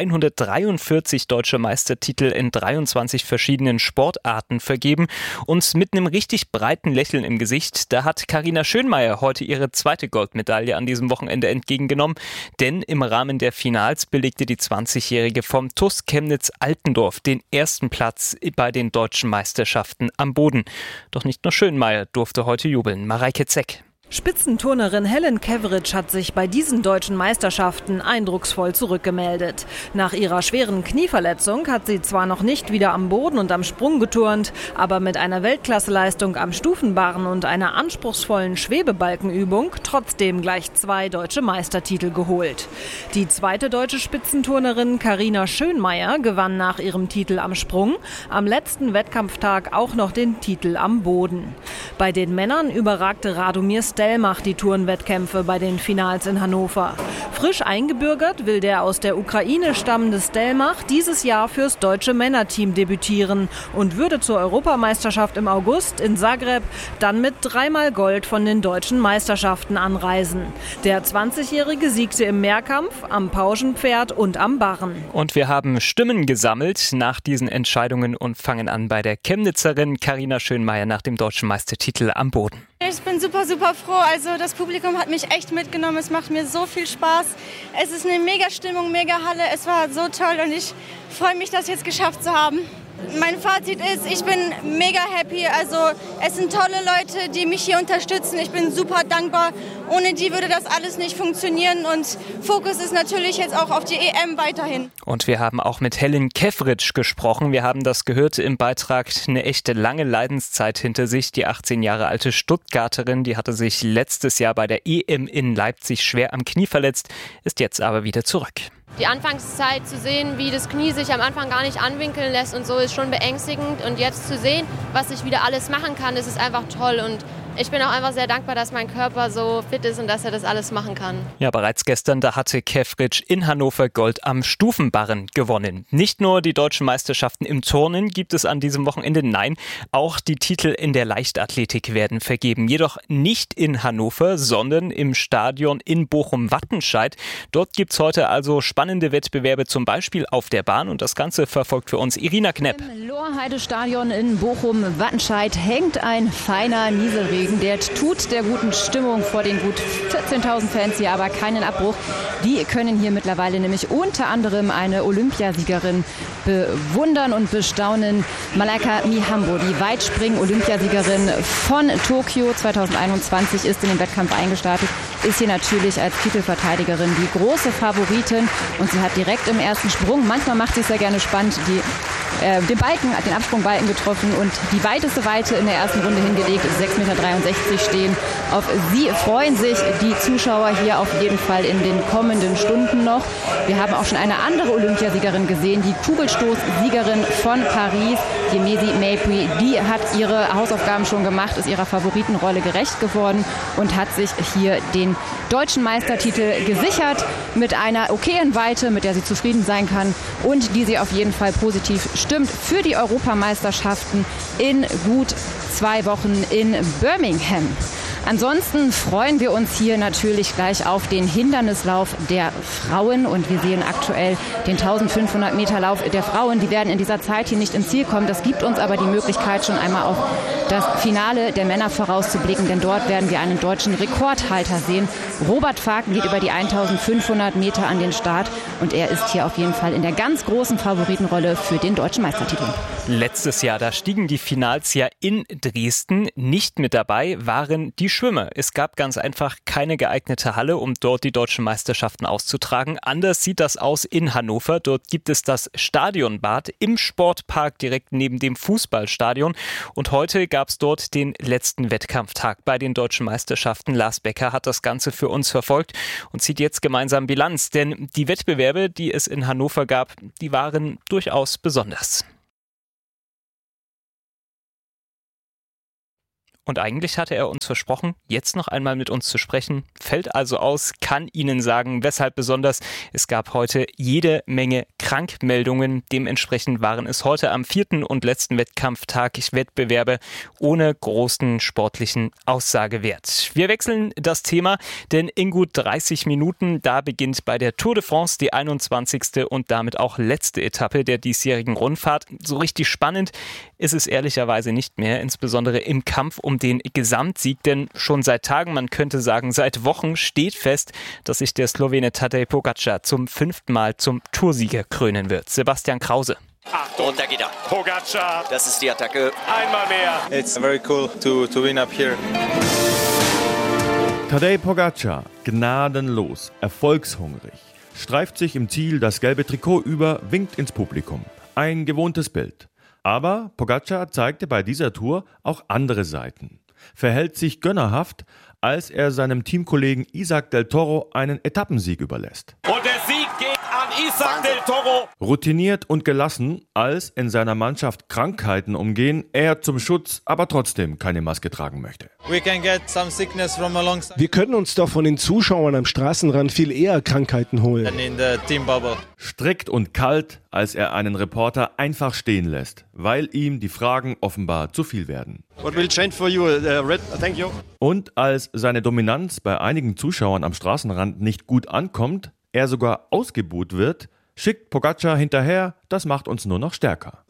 143 deutsche Meistertitel in 23 verschiedenen Sportarten vergeben. Und mit einem richtig breiten Lächeln im Gesicht, da hat Carina Schönmeier heute ihre zweite Goldmedaille an diesem Wochenende entgegengenommen. Denn im Rahmen der Finals belegte die 20-Jährige vom TuS Chemnitz-Altendorf den ersten Platz bei den deutschen Meisterschaften am Boden. Doch nicht nur Schönmeier durfte heute jubeln. Mareike Zeck. Spitzenturnerin Helen Keveritsch hat sich bei diesen deutschen Meisterschaften eindrucksvoll zurückgemeldet. Nach ihrer schweren Knieverletzung hat sie zwar noch nicht wieder am Boden und am Sprung geturnt, aber mit einer Weltklasseleistung am Stufenbarren und einer anspruchsvollen Schwebebalkenübung trotzdem gleich 2 deutsche Meistertitel geholt. Die zweite deutsche Spitzenturnerin Carina Schönmeier gewann nach ihrem Titel am Sprung am letzten Wettkampftag auch noch den Titel am Boden. Bei den Männern überragte Radomir Stelmach die Turnwettkämpfe bei den Finals in Hannover. Frisch eingebürgert will der aus der Ukraine stammende Stelmach dieses Jahr fürs deutsche Männerteam debütieren und würde zur Europameisterschaft im August in Zagreb dann mit 3-mal Gold von den deutschen Meisterschaften anreisen. Der 20-Jährige siegte im Mehrkampf, am Pauschenpferd und am Barren. Und wir haben Stimmen gesammelt nach diesen Entscheidungen und fangen an bei der Chemnitzerin Carina Schönmeier nach dem deutschen Meistertitel am Boden. Ich bin super froh. Also das Publikum hat mich echt mitgenommen. Es macht mir so viel Spaß. Es ist eine mega Stimmung, mega Halle. Es war so toll und ich freue mich, das jetzt geschafft zu haben. Mein Fazit ist, ich bin mega happy. Also es sind tolle Leute, die mich hier unterstützen. Ich bin super dankbar. Ohne die würde das alles nicht funktionieren. Und Fokus ist natürlich jetzt auch auf die EM weiterhin. Und wir haben auch mit Helen Keveritsch gesprochen. Wir haben das gehört im Beitrag. Eine echte lange Leidenszeit hinter sich. Die 18 Jahre alte Stuttgarterin, die hatte sich letztes Jahr bei der EM in Leipzig schwer am Knie verletzt, ist jetzt aber wieder zurück. Die Anfangszeit zu sehen, wie das Knie sich am Anfang gar nicht anwinkeln lässt und so, ist schon beängstigend. Und jetzt zu sehen, was ich wieder alles machen kann, das ist einfach toll. Und ich bin auch einfach sehr dankbar, dass mein Körper so fit ist und dass er das alles machen kann. Ja, bereits gestern, da hatte Keveritsch in Hannover Gold am Stufenbarren gewonnen. Nicht nur die deutschen Meisterschaften im Turnen gibt es an diesem Wochenende, nein, auch die Titel in der Leichtathletik werden vergeben. Jedoch nicht in Hannover, sondern im Stadion in Bochum-Wattenscheid. Dort gibt es heute also spannende Wettbewerbe, zum Beispiel auf der Bahn. Und das Ganze verfolgt für uns Irina Knepp. Im Lohrheide-Stadion in Bochum-Wattenscheid hängt ein feiner Nieselregen. Der tut der guten Stimmung vor den gut 14.000 Fans hier aber keinen Abbruch. Die können hier mittlerweile nämlich unter anderem eine Olympiasiegerin bewundern und bestaunen. Malaika Mihambo, die Weitspringen-Olympiasiegerin von Tokio 2021, ist in den Wettkampf eingestartet, ist hier natürlich als Titelverteidigerin die große Favoritin und sie hat direkt im ersten Sprung, manchmal macht sie es sehr gerne spannend, den Absprungbalken getroffen und die weiteste Weite in der ersten Runde hingelegt, 6,63 Meter stehen. Auf sie freuen sich die Zuschauer hier auf jeden Fall in den kommenden Stunden noch. Wir haben auch schon eine andere Olympiasiegerin gesehen, die Kugelstoßsiegerin von Paris, die Mesi Mapri. Die hat ihre Hausaufgaben schon gemacht, ist ihrer Favoritenrolle gerecht geworden und hat sich hier den deutschen Meistertitel gesichert mit einer okayen Weite, mit der sie zufrieden sein kann und die sie auf jeden Fall positiv stimmt für die Europameisterschaften in gut 2 Wochen in Birmingham. Ansonsten freuen wir uns hier natürlich gleich auf den Hindernislauf der Frauen und wir sehen aktuell den 1500 Meter Lauf der Frauen. Die werden in dieser Zeit hier nicht ins Ziel kommen. Das gibt uns aber die Möglichkeit, schon einmal auf das Finale der Männer vorauszublicken, denn dort werden wir einen deutschen Rekordhalter sehen. Robert Faken geht über die 1500 Meter an den Start und er ist hier auf jeden Fall in der ganz großen Favoritenrolle für den deutschen Meistertitel. Letztes Jahr, da stiegen die Finals ja in Dresden. Nicht mit dabei waren die Schwimmer. Es gab ganz einfach keine geeignete Halle, um dort die deutschen Meisterschaften auszutragen. Anders sieht das aus in Hannover. Dort gibt es das Stadionbad im Sportpark direkt neben dem Fußballstadion. Und heute gab es dort den letzten Wettkampftag bei den deutschen Meisterschaften. Lars Becker hat das Ganze für uns verfolgt und zieht jetzt gemeinsam Bilanz. Denn die Wettbewerbe, die es in Hannover gab, die waren durchaus besonders. Und eigentlich hatte er uns versprochen, jetzt noch einmal mit uns zu sprechen. Fällt also aus, kann Ihnen sagen, weshalb besonders. Es gab heute jede Menge Krankmeldungen. Dementsprechend waren es heute am 4. und letzten Wettkampftag Wettbewerbe ohne großen sportlichen Aussagewert. Wir wechseln das Thema, denn in gut 30 Minuten, da beginnt bei der Tour de France die 21. und damit auch letzte Etappe der diesjährigen Rundfahrt. So richtig spannend ist es ehrlicherweise nicht mehr, insbesondere im Kampf um den Gesamtsieg, denn schon seit Tagen, man könnte sagen seit Wochen, steht fest, dass sich der Slowene Tadej Pogačar zum 5. Mal zum Toursieger krönen wird. Sebastian Krause. Und da geht er. Pogačar. Das ist die Attacke. Einmal mehr. It's very cool to win up here. Tadej Pogačar, gnadenlos, erfolgshungrig, streift sich im Ziel das gelbe Trikot über, winkt ins Publikum. Ein gewohntes Bild. Aber Pogačar zeigte bei dieser Tour auch andere Seiten. Verhält sich gönnerhaft, als er seinem Teamkollegen Isaac del Toro einen Etappensieg überlässt. Und der Sieg geht an Isaac del Toro. Routiniert und gelassen, als in seiner Mannschaft Krankheiten umgehen, er zum Schutz aber trotzdem keine Maske tragen möchte. Wir können uns doch von den Zuschauern am Straßenrand viel eher Krankheiten holen. Strikt und kalt, als er einen Reporter einfach stehen lässt, weil ihm die Fragen offenbar zu viel werden. Und als seine Dominanz bei einigen Zuschauern am Straßenrand nicht gut ankommt, er sogar ausgebuht wird, schickt Pogačar hinterher, das macht uns nur noch stärker.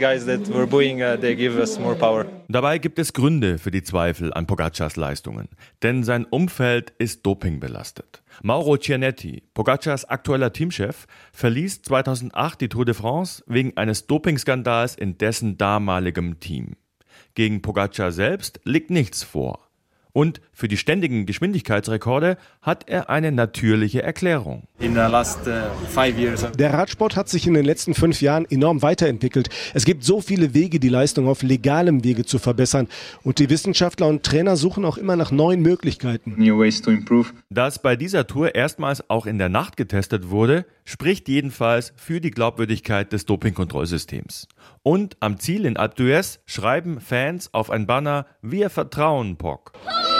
Dabei gibt es Gründe für die Zweifel an Pogačars Leistungen, denn sein Umfeld ist dopingbelastet. Mauro Cianetti, Pogačars aktueller Teamchef, verließ 2008 die Tour de France wegen eines Dopingskandals in dessen damaligem Team. Gegen Pogačar selbst liegt nichts vor. Und für die ständigen Geschwindigkeitsrekorde hat er eine natürliche Erklärung. Der Radsport hat sich in den letzten 5 Jahren enorm weiterentwickelt. Es gibt so viele Wege, die Leistung auf legalem Wege zu verbessern. Und die Wissenschaftler und Trainer suchen auch immer nach neuen Möglichkeiten. Dass bei dieser Tour erstmals auch in der Nacht getestet wurde, spricht jedenfalls für die Glaubwürdigkeit des Dopingkontrollsystems. Und am Ziel in Alpe d'Huez schreiben Fans auf ein Banner: Wir vertrauen Pog.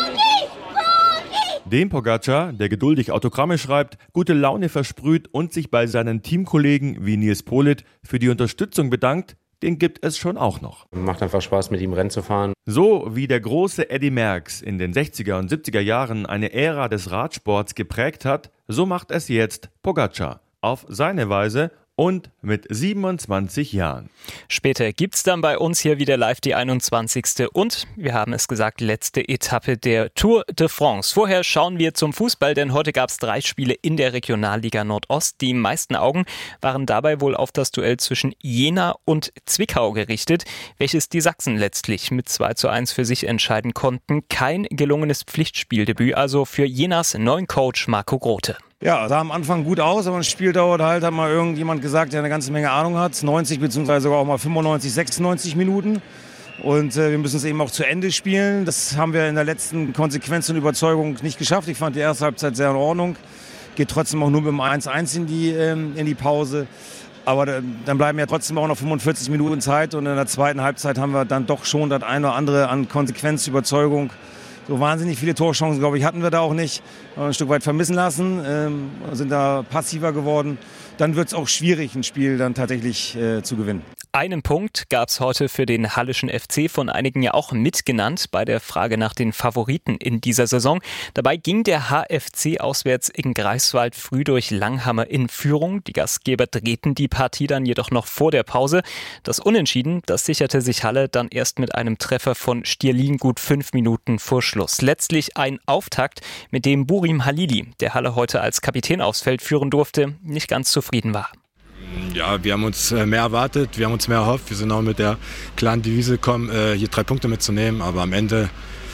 Dem Pogačar, der geduldig Autogramme schreibt, gute Laune versprüht und sich bei seinen Teamkollegen wie Nils Politt für die Unterstützung bedankt, den gibt es schon auch noch. Macht einfach Spaß, mit ihm Rennen zu fahren. So wie der große Eddy Merckx in den 60er und 70er Jahren eine Ära des Radsports geprägt hat, so macht es jetzt Pogačar. Auf seine Weise und mit 27 Jahren. Später gibt's dann bei uns hier wieder live die 21. und, wir haben es gesagt, letzte Etappe der Tour de France. Vorher schauen wir zum Fußball, denn heute gab's 3 Spiele in der Regionalliga Nordost. Die meisten Augen waren dabei wohl auf das Duell zwischen Jena und Zwickau gerichtet, welches die Sachsen letztlich mit 2:1 für sich entscheiden konnten. Kein gelungenes Pflichtspieldebüt also für Jenas neuen Coach Marco Grote. Ja, sah am Anfang gut aus, aber das Spiel dauert halt, hat mal irgendjemand gesagt, der eine ganze Menge Ahnung hat. 90 bzw. sogar auch mal 95, 96 Minuten. Und wir müssen es eben auch zu Ende spielen. Das haben wir in der letzten Konsequenz und Überzeugung nicht geschafft. Ich fand die erste Halbzeit sehr in Ordnung. Geht trotzdem auch nur mit dem 1:1 in die Pause. Aber dann bleiben ja trotzdem auch noch 45 Minuten Zeit. Und in der zweiten Halbzeit haben wir dann doch schon das eine oder andere an Konsequenz, Überzeugung. So wahnsinnig viele Torchancen, glaube ich, hatten wir da auch nicht. Ein Stück weit vermissen lassen, sind da passiver geworden. Dann wird es auch schwierig, ein Spiel dann tatsächlich zu gewinnen. Einen Punkt gab es heute für den Halleschen FC, von einigen ja auch mitgenannt bei der Frage nach den Favoriten in dieser Saison. Dabei ging der HFC auswärts in Greifswald früh durch Langhammer in Führung. Die Gastgeber drehten die Partie dann jedoch noch vor der Pause. Das Unentschieden, das sicherte sich Halle dann erst mit einem Treffer von Stierlin gut 5 Minuten vor Schluss. Letztlich ein Auftakt, mit dem Burim Halili, der Halle heute als Kapitän aufs Feld führen durfte, nicht ganz zufrieden war. Ja, wir haben uns mehr erwartet, wir haben uns mehr erhofft. Wir sind auch mit der klaren Devise gekommen, hier 3 Punkte mitzunehmen. Aber am Ende,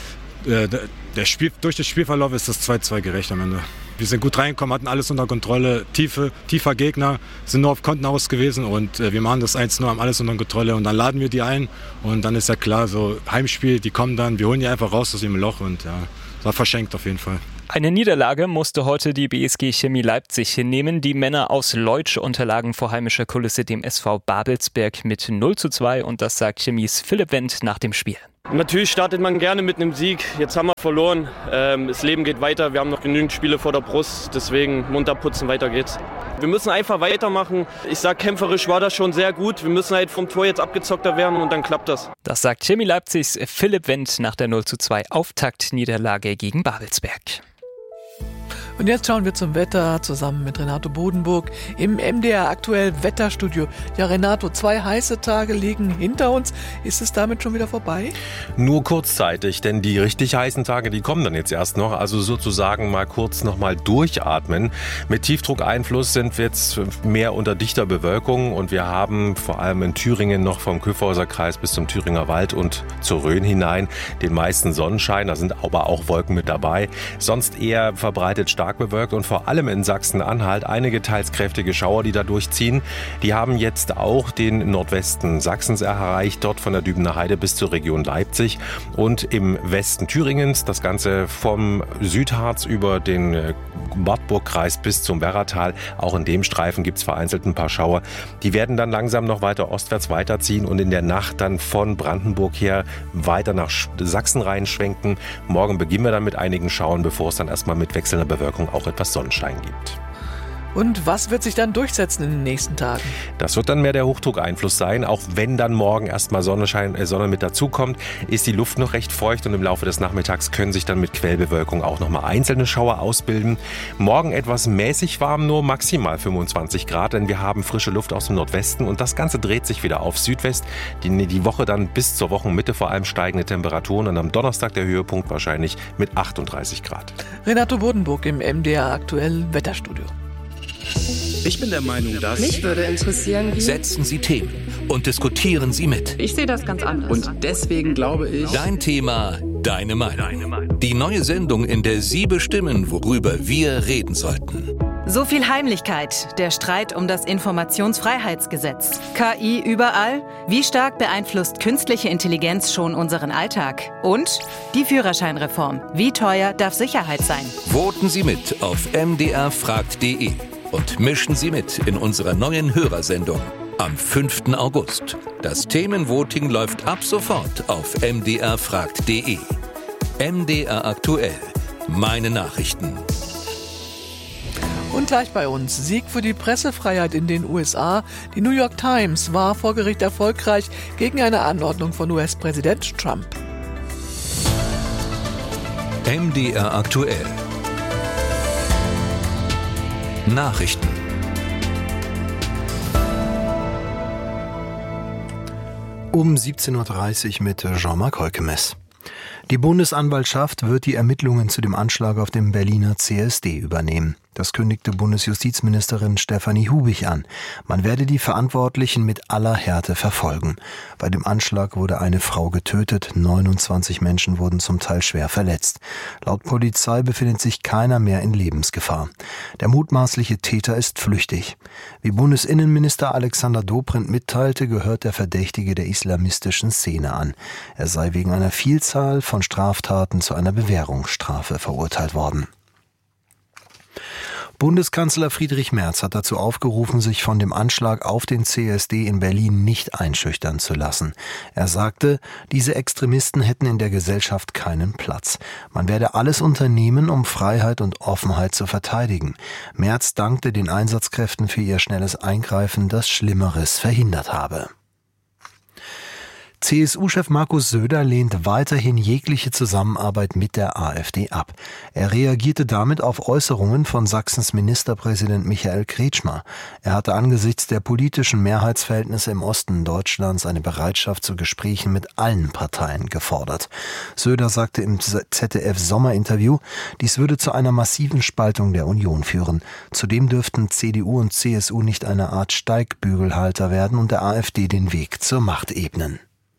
durch den Spielverlauf ist das 2-2 gerecht am Ende. Wir sind gut reingekommen, hatten alles unter Kontrolle. Tiefer Gegner, sind nur auf Konten aus gewesen. Und wir machen das 1-0, haben alles unter Kontrolle. Und dann laden wir die ein. Und dann ist ja klar, so Heimspiel, die kommen dann. Wir holen die einfach raus aus dem Loch. Und ja, das war verschenkt auf jeden Fall. Eine Niederlage musste heute die BSG Chemie Leipzig hinnehmen. Die Männer aus Leutsch unterlagen vor heimischer Kulisse dem SV Babelsberg mit 0-2 und das sagt Chemies Philipp Wendt nach dem Spiel. Natürlich startet man gerne mit einem Sieg. Jetzt haben wir verloren. Das Leben geht weiter. Wir haben noch genügend Spiele vor der Brust. Deswegen munter putzen, weiter geht's. Wir müssen einfach weitermachen. Ich sag, kämpferisch war das schon sehr gut. Wir müssen halt vom Tor jetzt abgezockter werden und dann klappt das. Das sagt Chemie Leipzigs Philipp Wendt nach der 0-2 Auftaktniederlage gegen Babelsberg. Und jetzt schauen wir zum Wetter zusammen mit Renato Bodenburg im MDR Aktuell Wetterstudio. Ja, Renato, 2 heiße Tage liegen hinter uns. Ist es damit schon wieder vorbei? Nur kurzzeitig, denn die richtig heißen Tage, die kommen dann jetzt erst noch. Also sozusagen mal kurz noch mal durchatmen. Mit Tiefdruckeinfluss sind wir jetzt mehr unter dichter Bewölkung und wir haben vor allem in Thüringen noch vom Kyffhäuser Kreis bis zum Thüringer Wald und zur Rhön hinein den meisten Sonnenschein. Da sind aber auch Wolken mit dabei. Sonst eher verbreitet stark bewölkt und vor allem in Sachsen-Anhalt einige teils kräftige Schauer, die da durchziehen. Die haben jetzt auch den Nordwesten Sachsens erreicht, dort von der Dübener Heide bis zur Region Leipzig und im Westen Thüringens, das Ganze vom Südharz über den Wartburgkreis bis zum Werratal. Auch in dem Streifen gibt es vereinzelt ein paar Schauer. Die werden dann langsam noch weiter ostwärts weiterziehen und in der Nacht dann von Brandenburg her weiter nach Sachsen reinschwenken. Morgen beginnen wir dann mit einigen Schauern, bevor es dann erstmal mit wechselnder Bewölkung auch etwas Sonnenschein gibt. Und was wird sich dann durchsetzen in den nächsten Tagen? Das wird dann mehr der Hochdruckeinfluss sein. Auch wenn dann morgen erstmal Sonne mit dazukommt, ist die Luft noch recht feucht und im Laufe des Nachmittags können sich dann mit Quellbewölkung auch nochmal einzelne Schauer ausbilden. Morgen etwas mäßig warm, nur maximal 25 Grad, denn wir haben frische Luft aus dem Nordwesten und das Ganze dreht sich wieder auf Südwest. Die Woche dann bis zur Wochenmitte vor allem steigende Temperaturen und am Donnerstag der Höhepunkt wahrscheinlich mit 38 Grad. Renato Bodenburg im MDR Aktuell Wetterstudio. Ich bin der Meinung, dass... Mich würde interessieren, wie... Setzen Sie Themen und diskutieren Sie mit. Ich sehe das ganz anders. Und deswegen glaube ich... Dein Thema, deine Meinung. Die neue Sendung, in der Sie bestimmen, worüber wir reden sollten. So viel Heimlichkeit, der Streit um das Informationsfreiheitsgesetz. KI überall? Wie stark beeinflusst künstliche Intelligenz schon unseren Alltag? Und die Führerscheinreform. Wie teuer darf Sicherheit sein? Voten Sie mit auf mdrfragt.de und mischen Sie mit in unserer neuen Hörersendung am 5. August. Das Themenvoting läuft ab sofort auf mdrfragt.de. MDR Aktuell. Meine Nachrichten. Und gleich bei uns. Sieg für die Pressefreiheit in den USA. Die New York Times war vor Gericht erfolgreich gegen eine Anordnung von US-Präsident Trump. MDR Aktuell. Nachrichten. Um 17.30 Uhr mit Jean-Marc Holkemes. Die Bundesanwaltschaft wird die Ermittlungen zu dem Anschlag auf dem Berliner CSD übernehmen. Das kündigte Bundesjustizministerin Stefanie Hubich an. Man werde die Verantwortlichen mit aller Härte verfolgen. Bei dem Anschlag wurde eine Frau getötet, 29 Menschen wurden zum Teil schwer verletzt. Laut Polizei befindet sich keiner mehr in Lebensgefahr. Der mutmaßliche Täter ist flüchtig. Wie Bundesinnenminister Alexander Dobrindt mitteilte, gehört der Verdächtige der islamistischen Szene an. Er sei wegen einer Vielzahl von Straftaten zu einer Bewährungsstrafe verurteilt worden. Bundeskanzler Friedrich Merz hat dazu aufgerufen, sich von dem Anschlag auf den CSD in Berlin nicht einschüchtern zu lassen. Er sagte, diese Extremisten hätten in der Gesellschaft keinen Platz. Man werde alles unternehmen, um Freiheit und Offenheit zu verteidigen. Merz dankte den Einsatzkräften für ihr schnelles Eingreifen, das Schlimmeres verhindert habe. CSU-Chef Markus Söder lehnt weiterhin jegliche Zusammenarbeit mit der AfD ab. Er reagierte damit auf Äußerungen von Sachsens Ministerpräsident Michael Kretschmer. Er hatte angesichts der politischen Mehrheitsverhältnisse im Osten Deutschlands eine Bereitschaft zu Gesprächen mit allen Parteien gefordert. Söder sagte im ZDF-Sommerinterview, dies würde zu einer massiven Spaltung der Union führen. Zudem dürften CDU und CSU nicht eine Art Steigbügelhalter werden und der AfD den Weg zur Macht ebnen.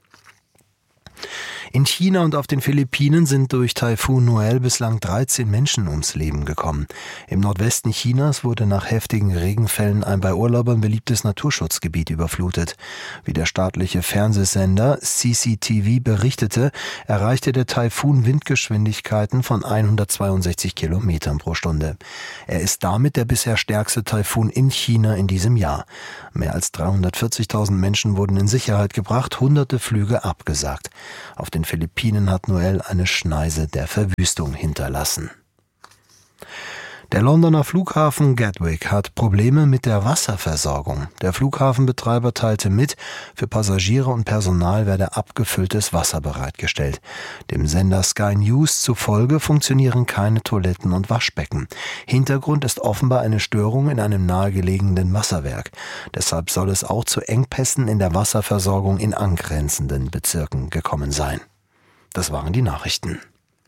In China und auf den Philippinen sind durch Taifun Noel bislang 13 Menschen ums Leben gekommen. Im Nordwesten Chinas wurde nach heftigen Regenfällen ein bei Urlaubern beliebtes Naturschutzgebiet überflutet. Wie der staatliche Fernsehsender CCTV berichtete, erreichte der Taifun Windgeschwindigkeiten von 162 Kilometern pro Stunde. Er ist damit der bisher stärkste Taifun in China in diesem Jahr. Mehr als 340.000 Menschen wurden in Sicherheit gebracht, hunderte Flüge abgesagt. Auf den Philippinen hat Noel eine Schneise der Verwüstung hinterlassen. Der Londoner Flughafen Gatwick hat Probleme mit der Wasserversorgung. Der Flughafenbetreiber teilte mit, für Passagiere und Personal werde abgefülltes Wasser bereitgestellt. Dem Sender Sky News zufolge funktionieren keine Toiletten und Waschbecken. Hintergrund ist offenbar eine Störung in einem nahegelegenen Wasserwerk. Deshalb soll es auch zu Engpässen in der Wasserversorgung in angrenzenden Bezirken gekommen sein. Das waren die Nachrichten.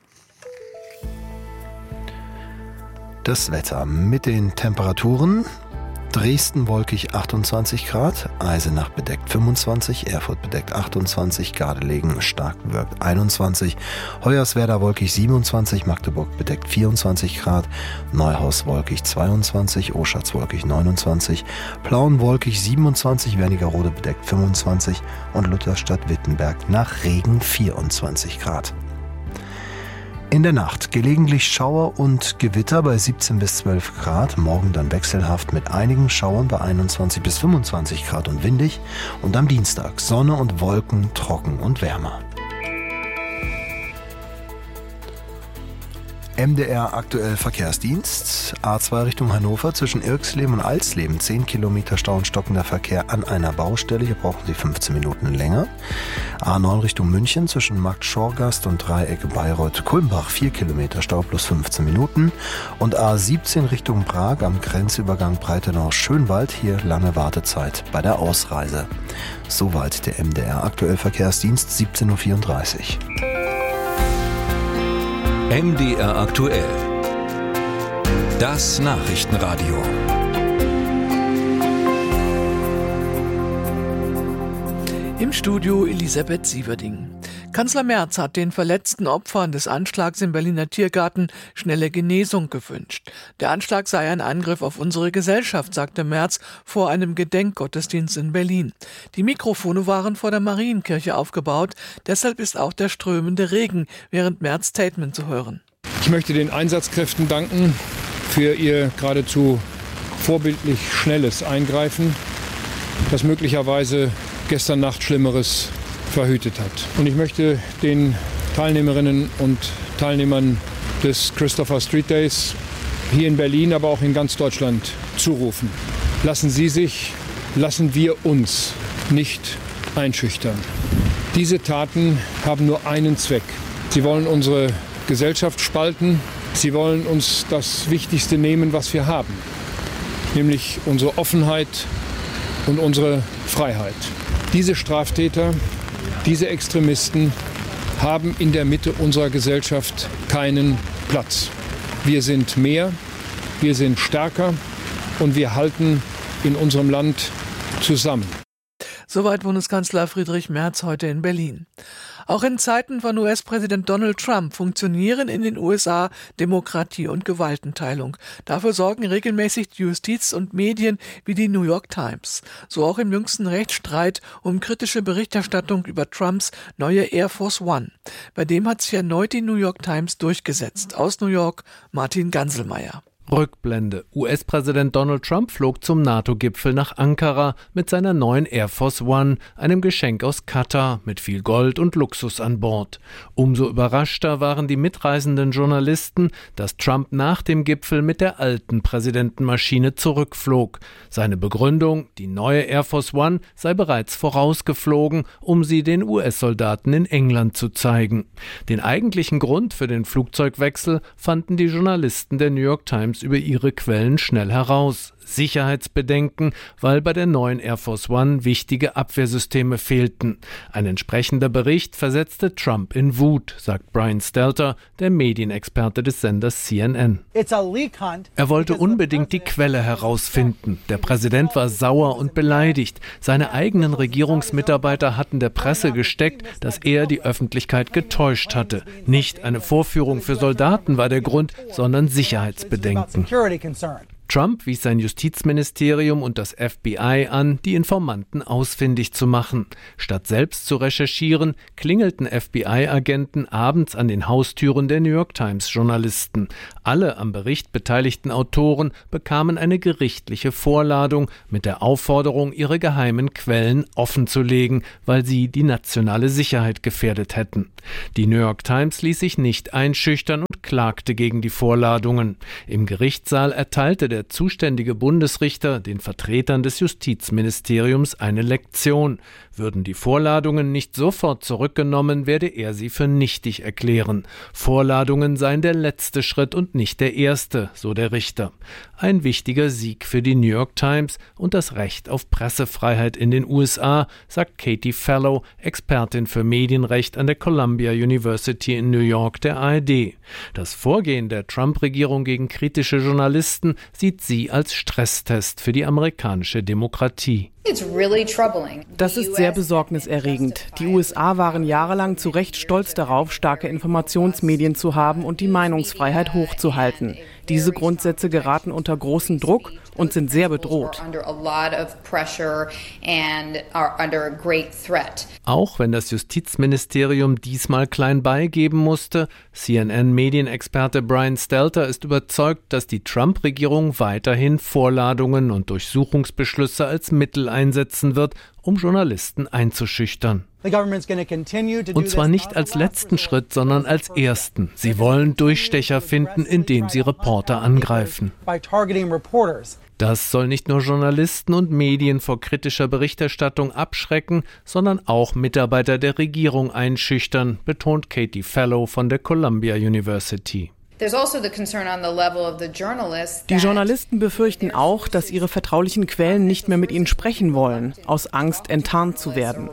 Das Wetter mit den Temperaturen: Dresden wolkig 28 Grad, Eisenach bedeckt 25, Erfurt bedeckt 28, Gardelegen stark bewölkt 21, Hoyerswerda wolkig 27, Magdeburg bedeckt 24 Grad, Neuhaus wolkig 22, Oschatz wolkig 29, Plauen wolkig 27, Wernigerode bedeckt 25 und Lutherstadt-Wittenberg nach Regen 24 Grad. In der Nacht gelegentlich Schauer und Gewitter bei 17 bis 12 Grad, morgen dann wechselhaft mit einigen Schauern bei 21 bis 25 Grad und windig und am Dienstag Sonne und Wolken, trocken und wärmer. MDR aktuell Verkehrsdienst. A2 Richtung Hannover zwischen Irxleben und Alsleben 10 Kilometer Stau und stockender Verkehr an einer Baustelle. Hier brauchen Sie 15 Minuten länger. A9 Richtung München zwischen Markt Schorgast und Dreieck Bayreuth-Kulmbach 4 Kilometer Stau plus 15 Minuten. Und A17 Richtung Prag am Grenzübergang Breitenau-Schönwald. Hier lange Wartezeit bei der Ausreise. Soweit der MDR aktuell Verkehrsdienst, 17.34 Uhr. MDR aktuell. Das Nachrichtenradio. Im Studio Elisabeth Sieverding. Kanzler Merz hat den verletzten Opfern des Anschlags im Berliner Tiergarten schnelle Genesung gewünscht. Der Anschlag sei ein Angriff auf unsere Gesellschaft, sagte Merz vor einem Gedenkgottesdienst in Berlin. Die Mikrofone waren vor der Marienkirche aufgebaut, deshalb ist auch der strömende Regen während Merz' Statement zu hören. Ich möchte den Einsatzkräften danken für ihr geradezu vorbildlich schnelles Eingreifen, das möglicherweise gestern Nacht Schlimmeres verhütet hat. Und ich möchte den Teilnehmerinnen und Teilnehmern des Christopher Street Days hier in Berlin, aber auch in ganz Deutschland zurufen: Lassen Sie sich, lassen wir uns nicht einschüchtern. Diese Taten haben nur einen Zweck. Sie wollen unsere Gesellschaft spalten. Sie wollen uns das Wichtigste nehmen, was wir haben, nämlich unsere Offenheit und unsere Freiheit. Diese Straftäter, diese Extremisten haben in der Mitte unserer Gesellschaft keinen Platz. Wir sind mehr, wir sind stärker und wir halten in unserem Land zusammen. Soweit Bundeskanzler Friedrich Merz heute in Berlin. Auch in Zeiten von US-Präsident Donald Trump funktionieren in den USA Demokratie und Gewaltenteilung. Dafür sorgen regelmäßig Justiz und Medien wie die New York Times. So auch im jüngsten Rechtsstreit um kritische Berichterstattung über Trumps neue Air Force One. Bei dem hat sich erneut die New York Times durchgesetzt. Aus New York Martin Ganselmeier. Rückblende. US-Präsident Donald Trump flog zum NATO-Gipfel nach Ankara mit seiner neuen Air Force One, einem Geschenk aus Katar mit viel Gold und Luxus an Bord. Umso überraschter waren die mitreisenden Journalisten, dass Trump nach dem Gipfel mit der alten Präsidentenmaschine zurückflog. Seine Begründung, die neue Air Force One sei bereits vorausgeflogen, um sie den US-Soldaten in England zu zeigen. Den eigentlichen Grund für den Flugzeugwechsel fanden die Journalisten der New York Times über ihre Quellen schnell heraus. Sicherheitsbedenken, weil bei der neuen Air Force One wichtige Abwehrsysteme fehlten. Ein entsprechender Bericht versetzte Trump in Wut, sagt Brian Stelter, der Medienexperte des Senders CNN. Er wollte unbedingt die Quelle herausfinden. Der Präsident war sauer und beleidigt. Seine eigenen Regierungsmitarbeiter hatten der Presse gesteckt, dass er die Öffentlichkeit getäuscht hatte. Nicht eine Vorführung für Soldaten war der Grund, sondern Sicherheitsbedenken. Trump wies sein Justizministerium und das FBI an, die Informanten ausfindig zu machen. Statt selbst zu recherchieren, klingelten FBI-Agenten abends an den Haustüren der New York Times-Journalisten. Alle am Bericht beteiligten Autoren bekamen eine gerichtliche Vorladung mit der Aufforderung, ihre geheimen Quellen offenzulegen, weil sie die nationale Sicherheit gefährdet hätten. Die New York Times ließ sich nicht einschüchtern und klagte gegen die Vorladungen. Im Gerichtssaal erteilte der zuständige Bundesrichter den Vertretern des Justizministeriums eine Lektion. Würden die Vorladungen nicht sofort zurückgenommen, werde er sie für nichtig erklären. Vorladungen seien der letzte Schritt und nicht der erste, so der Richter. Ein wichtiger Sieg für die New York Times und das Recht auf Pressefreiheit in den USA, sagt Katie Fallow, Expertin für Medienrecht an der Columbia University in New York der ARD. Das Vorgehen der Trump-Regierung gegen kritische Journalisten sieht sie als Stresstest für die amerikanische Demokratie. Das ist sehr besorgniserregend. Die USA waren jahrelang zu Recht stolz darauf, starke Informationsmedien zu haben und die Meinungsfreiheit hochzuhalten. Diese Grundsätze geraten unter großen Druck und sind sehr bedroht. Auch wenn das Justizministerium diesmal klein beigeben musste, CNN-Medienexperte Brian Stelter ist überzeugt, dass die Trump-Regierung weiterhin Vorladungen und Durchsuchungsbeschlüsse als Mittel einsetzen wird, um Journalisten einzuschüchtern. Und zwar nicht als letzten Schritt, sondern als ersten. Sie wollen Durchstecher finden, indem sie Reporter angreifen. Das soll nicht nur Journalisten und Medien vor kritischer Berichterstattung abschrecken, sondern auch Mitarbeiter der Regierung einschüchtern, betont Katie Fallow von der Columbia University. Die Journalisten befürchten auch, dass ihre vertraulichen Quellen nicht mehr mit ihnen sprechen wollen, aus Angst enttarnt zu werden.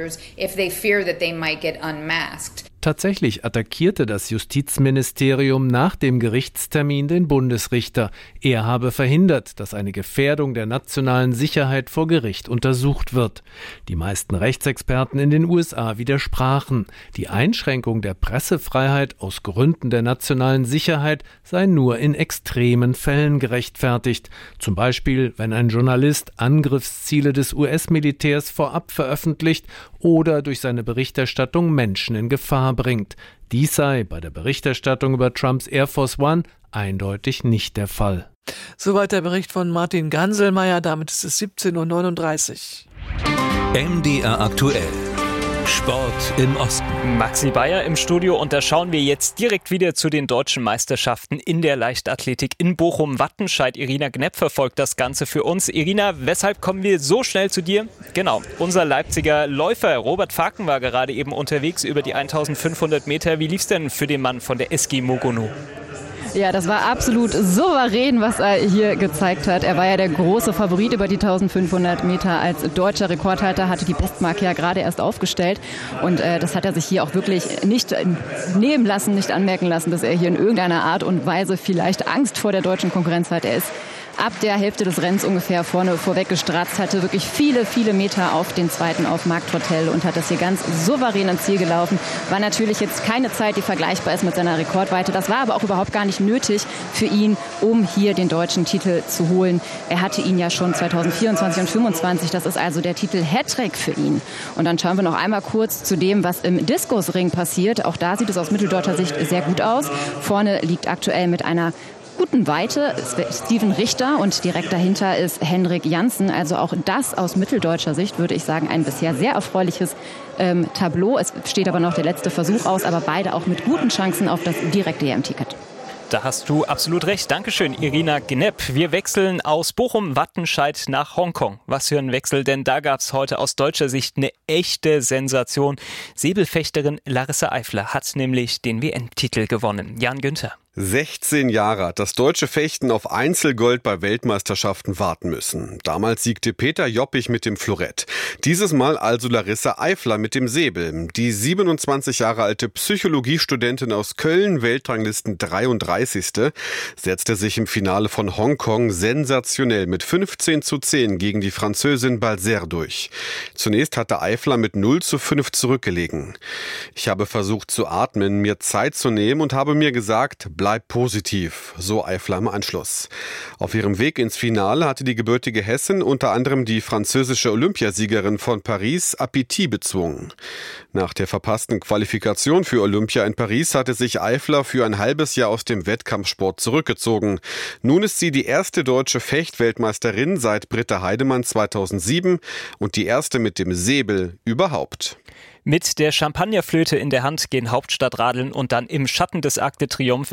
Tatsächlich attackierte das Justizministerium nach dem Gerichtstermin den Bundesrichter. Er habe verhindert, dass eine Gefährdung der nationalen Sicherheit vor Gericht untersucht wird. Die meisten Rechtsexperten in den USA widersprachen. Die Einschränkung der Pressefreiheit aus Gründen der nationalen Sicherheit sei nur in extremen Fällen gerechtfertigt. Zum Beispiel, wenn ein Journalist Angriffsziele des US-Militärs vorab veröffentlicht oder durch seine Berichterstattung Menschen in Gefahr bringt. Dies sei bei der Berichterstattung über Trumps Air Force One eindeutig nicht der Fall. Soweit der Bericht von Martin Ganselmeier, damit ist es 17:39 Uhr. MDR aktuell. Sport im Osten. Maxi Bayer im Studio und da schauen wir jetzt direkt wieder zu den deutschen Meisterschaften in der Leichtathletik in Bochum-Wattenscheid. Irina Knepp verfolgt das Ganze für uns. Irina, weshalb kommen wir so schnell zu dir? Genau, unser Leipziger Läufer Robert Faken war gerade eben unterwegs über die 1500 Meter. Wie lief's denn für den Mann von der SG Mogonu? Ja, das war absolut souverän, was er hier gezeigt hat. Er war ja der große Favorit über die 1500 Meter als deutscher Rekordhalter, hatte die Bestmarke ja gerade erst aufgestellt. Und das hat er sich hier auch wirklich nicht nehmen lassen, nicht anmerken lassen, dass er hier in irgendeiner Art und Weise vielleicht Angst vor der deutschen Konkurrenz hat. Er ist ab der Hälfte des Rennens ungefähr vorne vorweg gestratzt, hatte wirklich viele, viele Meter auf den zweiten auf Markthotel und hat das hier ganz souverän ins Ziel gelaufen. War natürlich jetzt keine Zeit, die vergleichbar ist mit seiner Rekordweite. Das war aber auch überhaupt gar nicht nötig für ihn, um hier den deutschen Titel zu holen. Er hatte ihn ja schon 2024 und 2025. Das ist also der Titel Hattrick für ihn. Und dann schauen wir noch einmal kurz zu dem, was im Diskusring passiert. Auch da sieht es aus mitteldeutscher Sicht sehr gut aus. Vorne liegt aktuell mit einer guten Weite Steven Richter und direkt dahinter ist Henrik Janssen. Also auch das aus mitteldeutscher Sicht, würde ich sagen, ein bisher sehr erfreuliches Tableau. Es steht aber noch der letzte Versuch aus, aber beide auch mit guten Chancen auf das direkte EM-Ticket. Da hast du absolut recht. Dankeschön, Irina Gnepp. Wir wechseln aus Bochum-Wattenscheid nach Hongkong. Was für ein Wechsel, denn da gab es heute aus deutscher Sicht eine echte Sensation. Säbelfechterin Larissa Eifler hat nämlich den WM-Titel gewonnen. Jan Günther. 16 Jahre hat das deutsche Fechten auf Einzelgold bei Weltmeisterschaften warten müssen. Damals siegte Peter Joppich mit dem Florett. Dieses Mal also Larissa Eifler mit dem Säbel. Die 27 Jahre alte Psychologiestudentin aus Köln, Weltranglisten 33. setzte sich im Finale von Hongkong sensationell mit 15:10 gegen die Französin Balzer durch. Zunächst hatte Eifler mit 0:5 zurückgelegen. Ich habe versucht zu atmen, mir Zeit zu nehmen und habe mir gesagt, bleib positiv, so Eifler im Anschluss. Auf ihrem Weg ins Finale hatte die gebürtige Hessin unter anderem die französische Olympiasiegerin von Paris Appetit bezwungen. Nach der verpassten Qualifikation für Olympia in Paris hatte sich Eifler für ein halbes Jahr aus dem Wettkampfsport zurückgezogen. Nun ist sie die erste deutsche Fechtweltmeisterin seit Britta Heidemann 2007 und die erste mit dem Säbel überhaupt. Mit der Champagnerflöte in der Hand gehen Hauptstadtradeln und dann im Schatten des Arc de Triomphe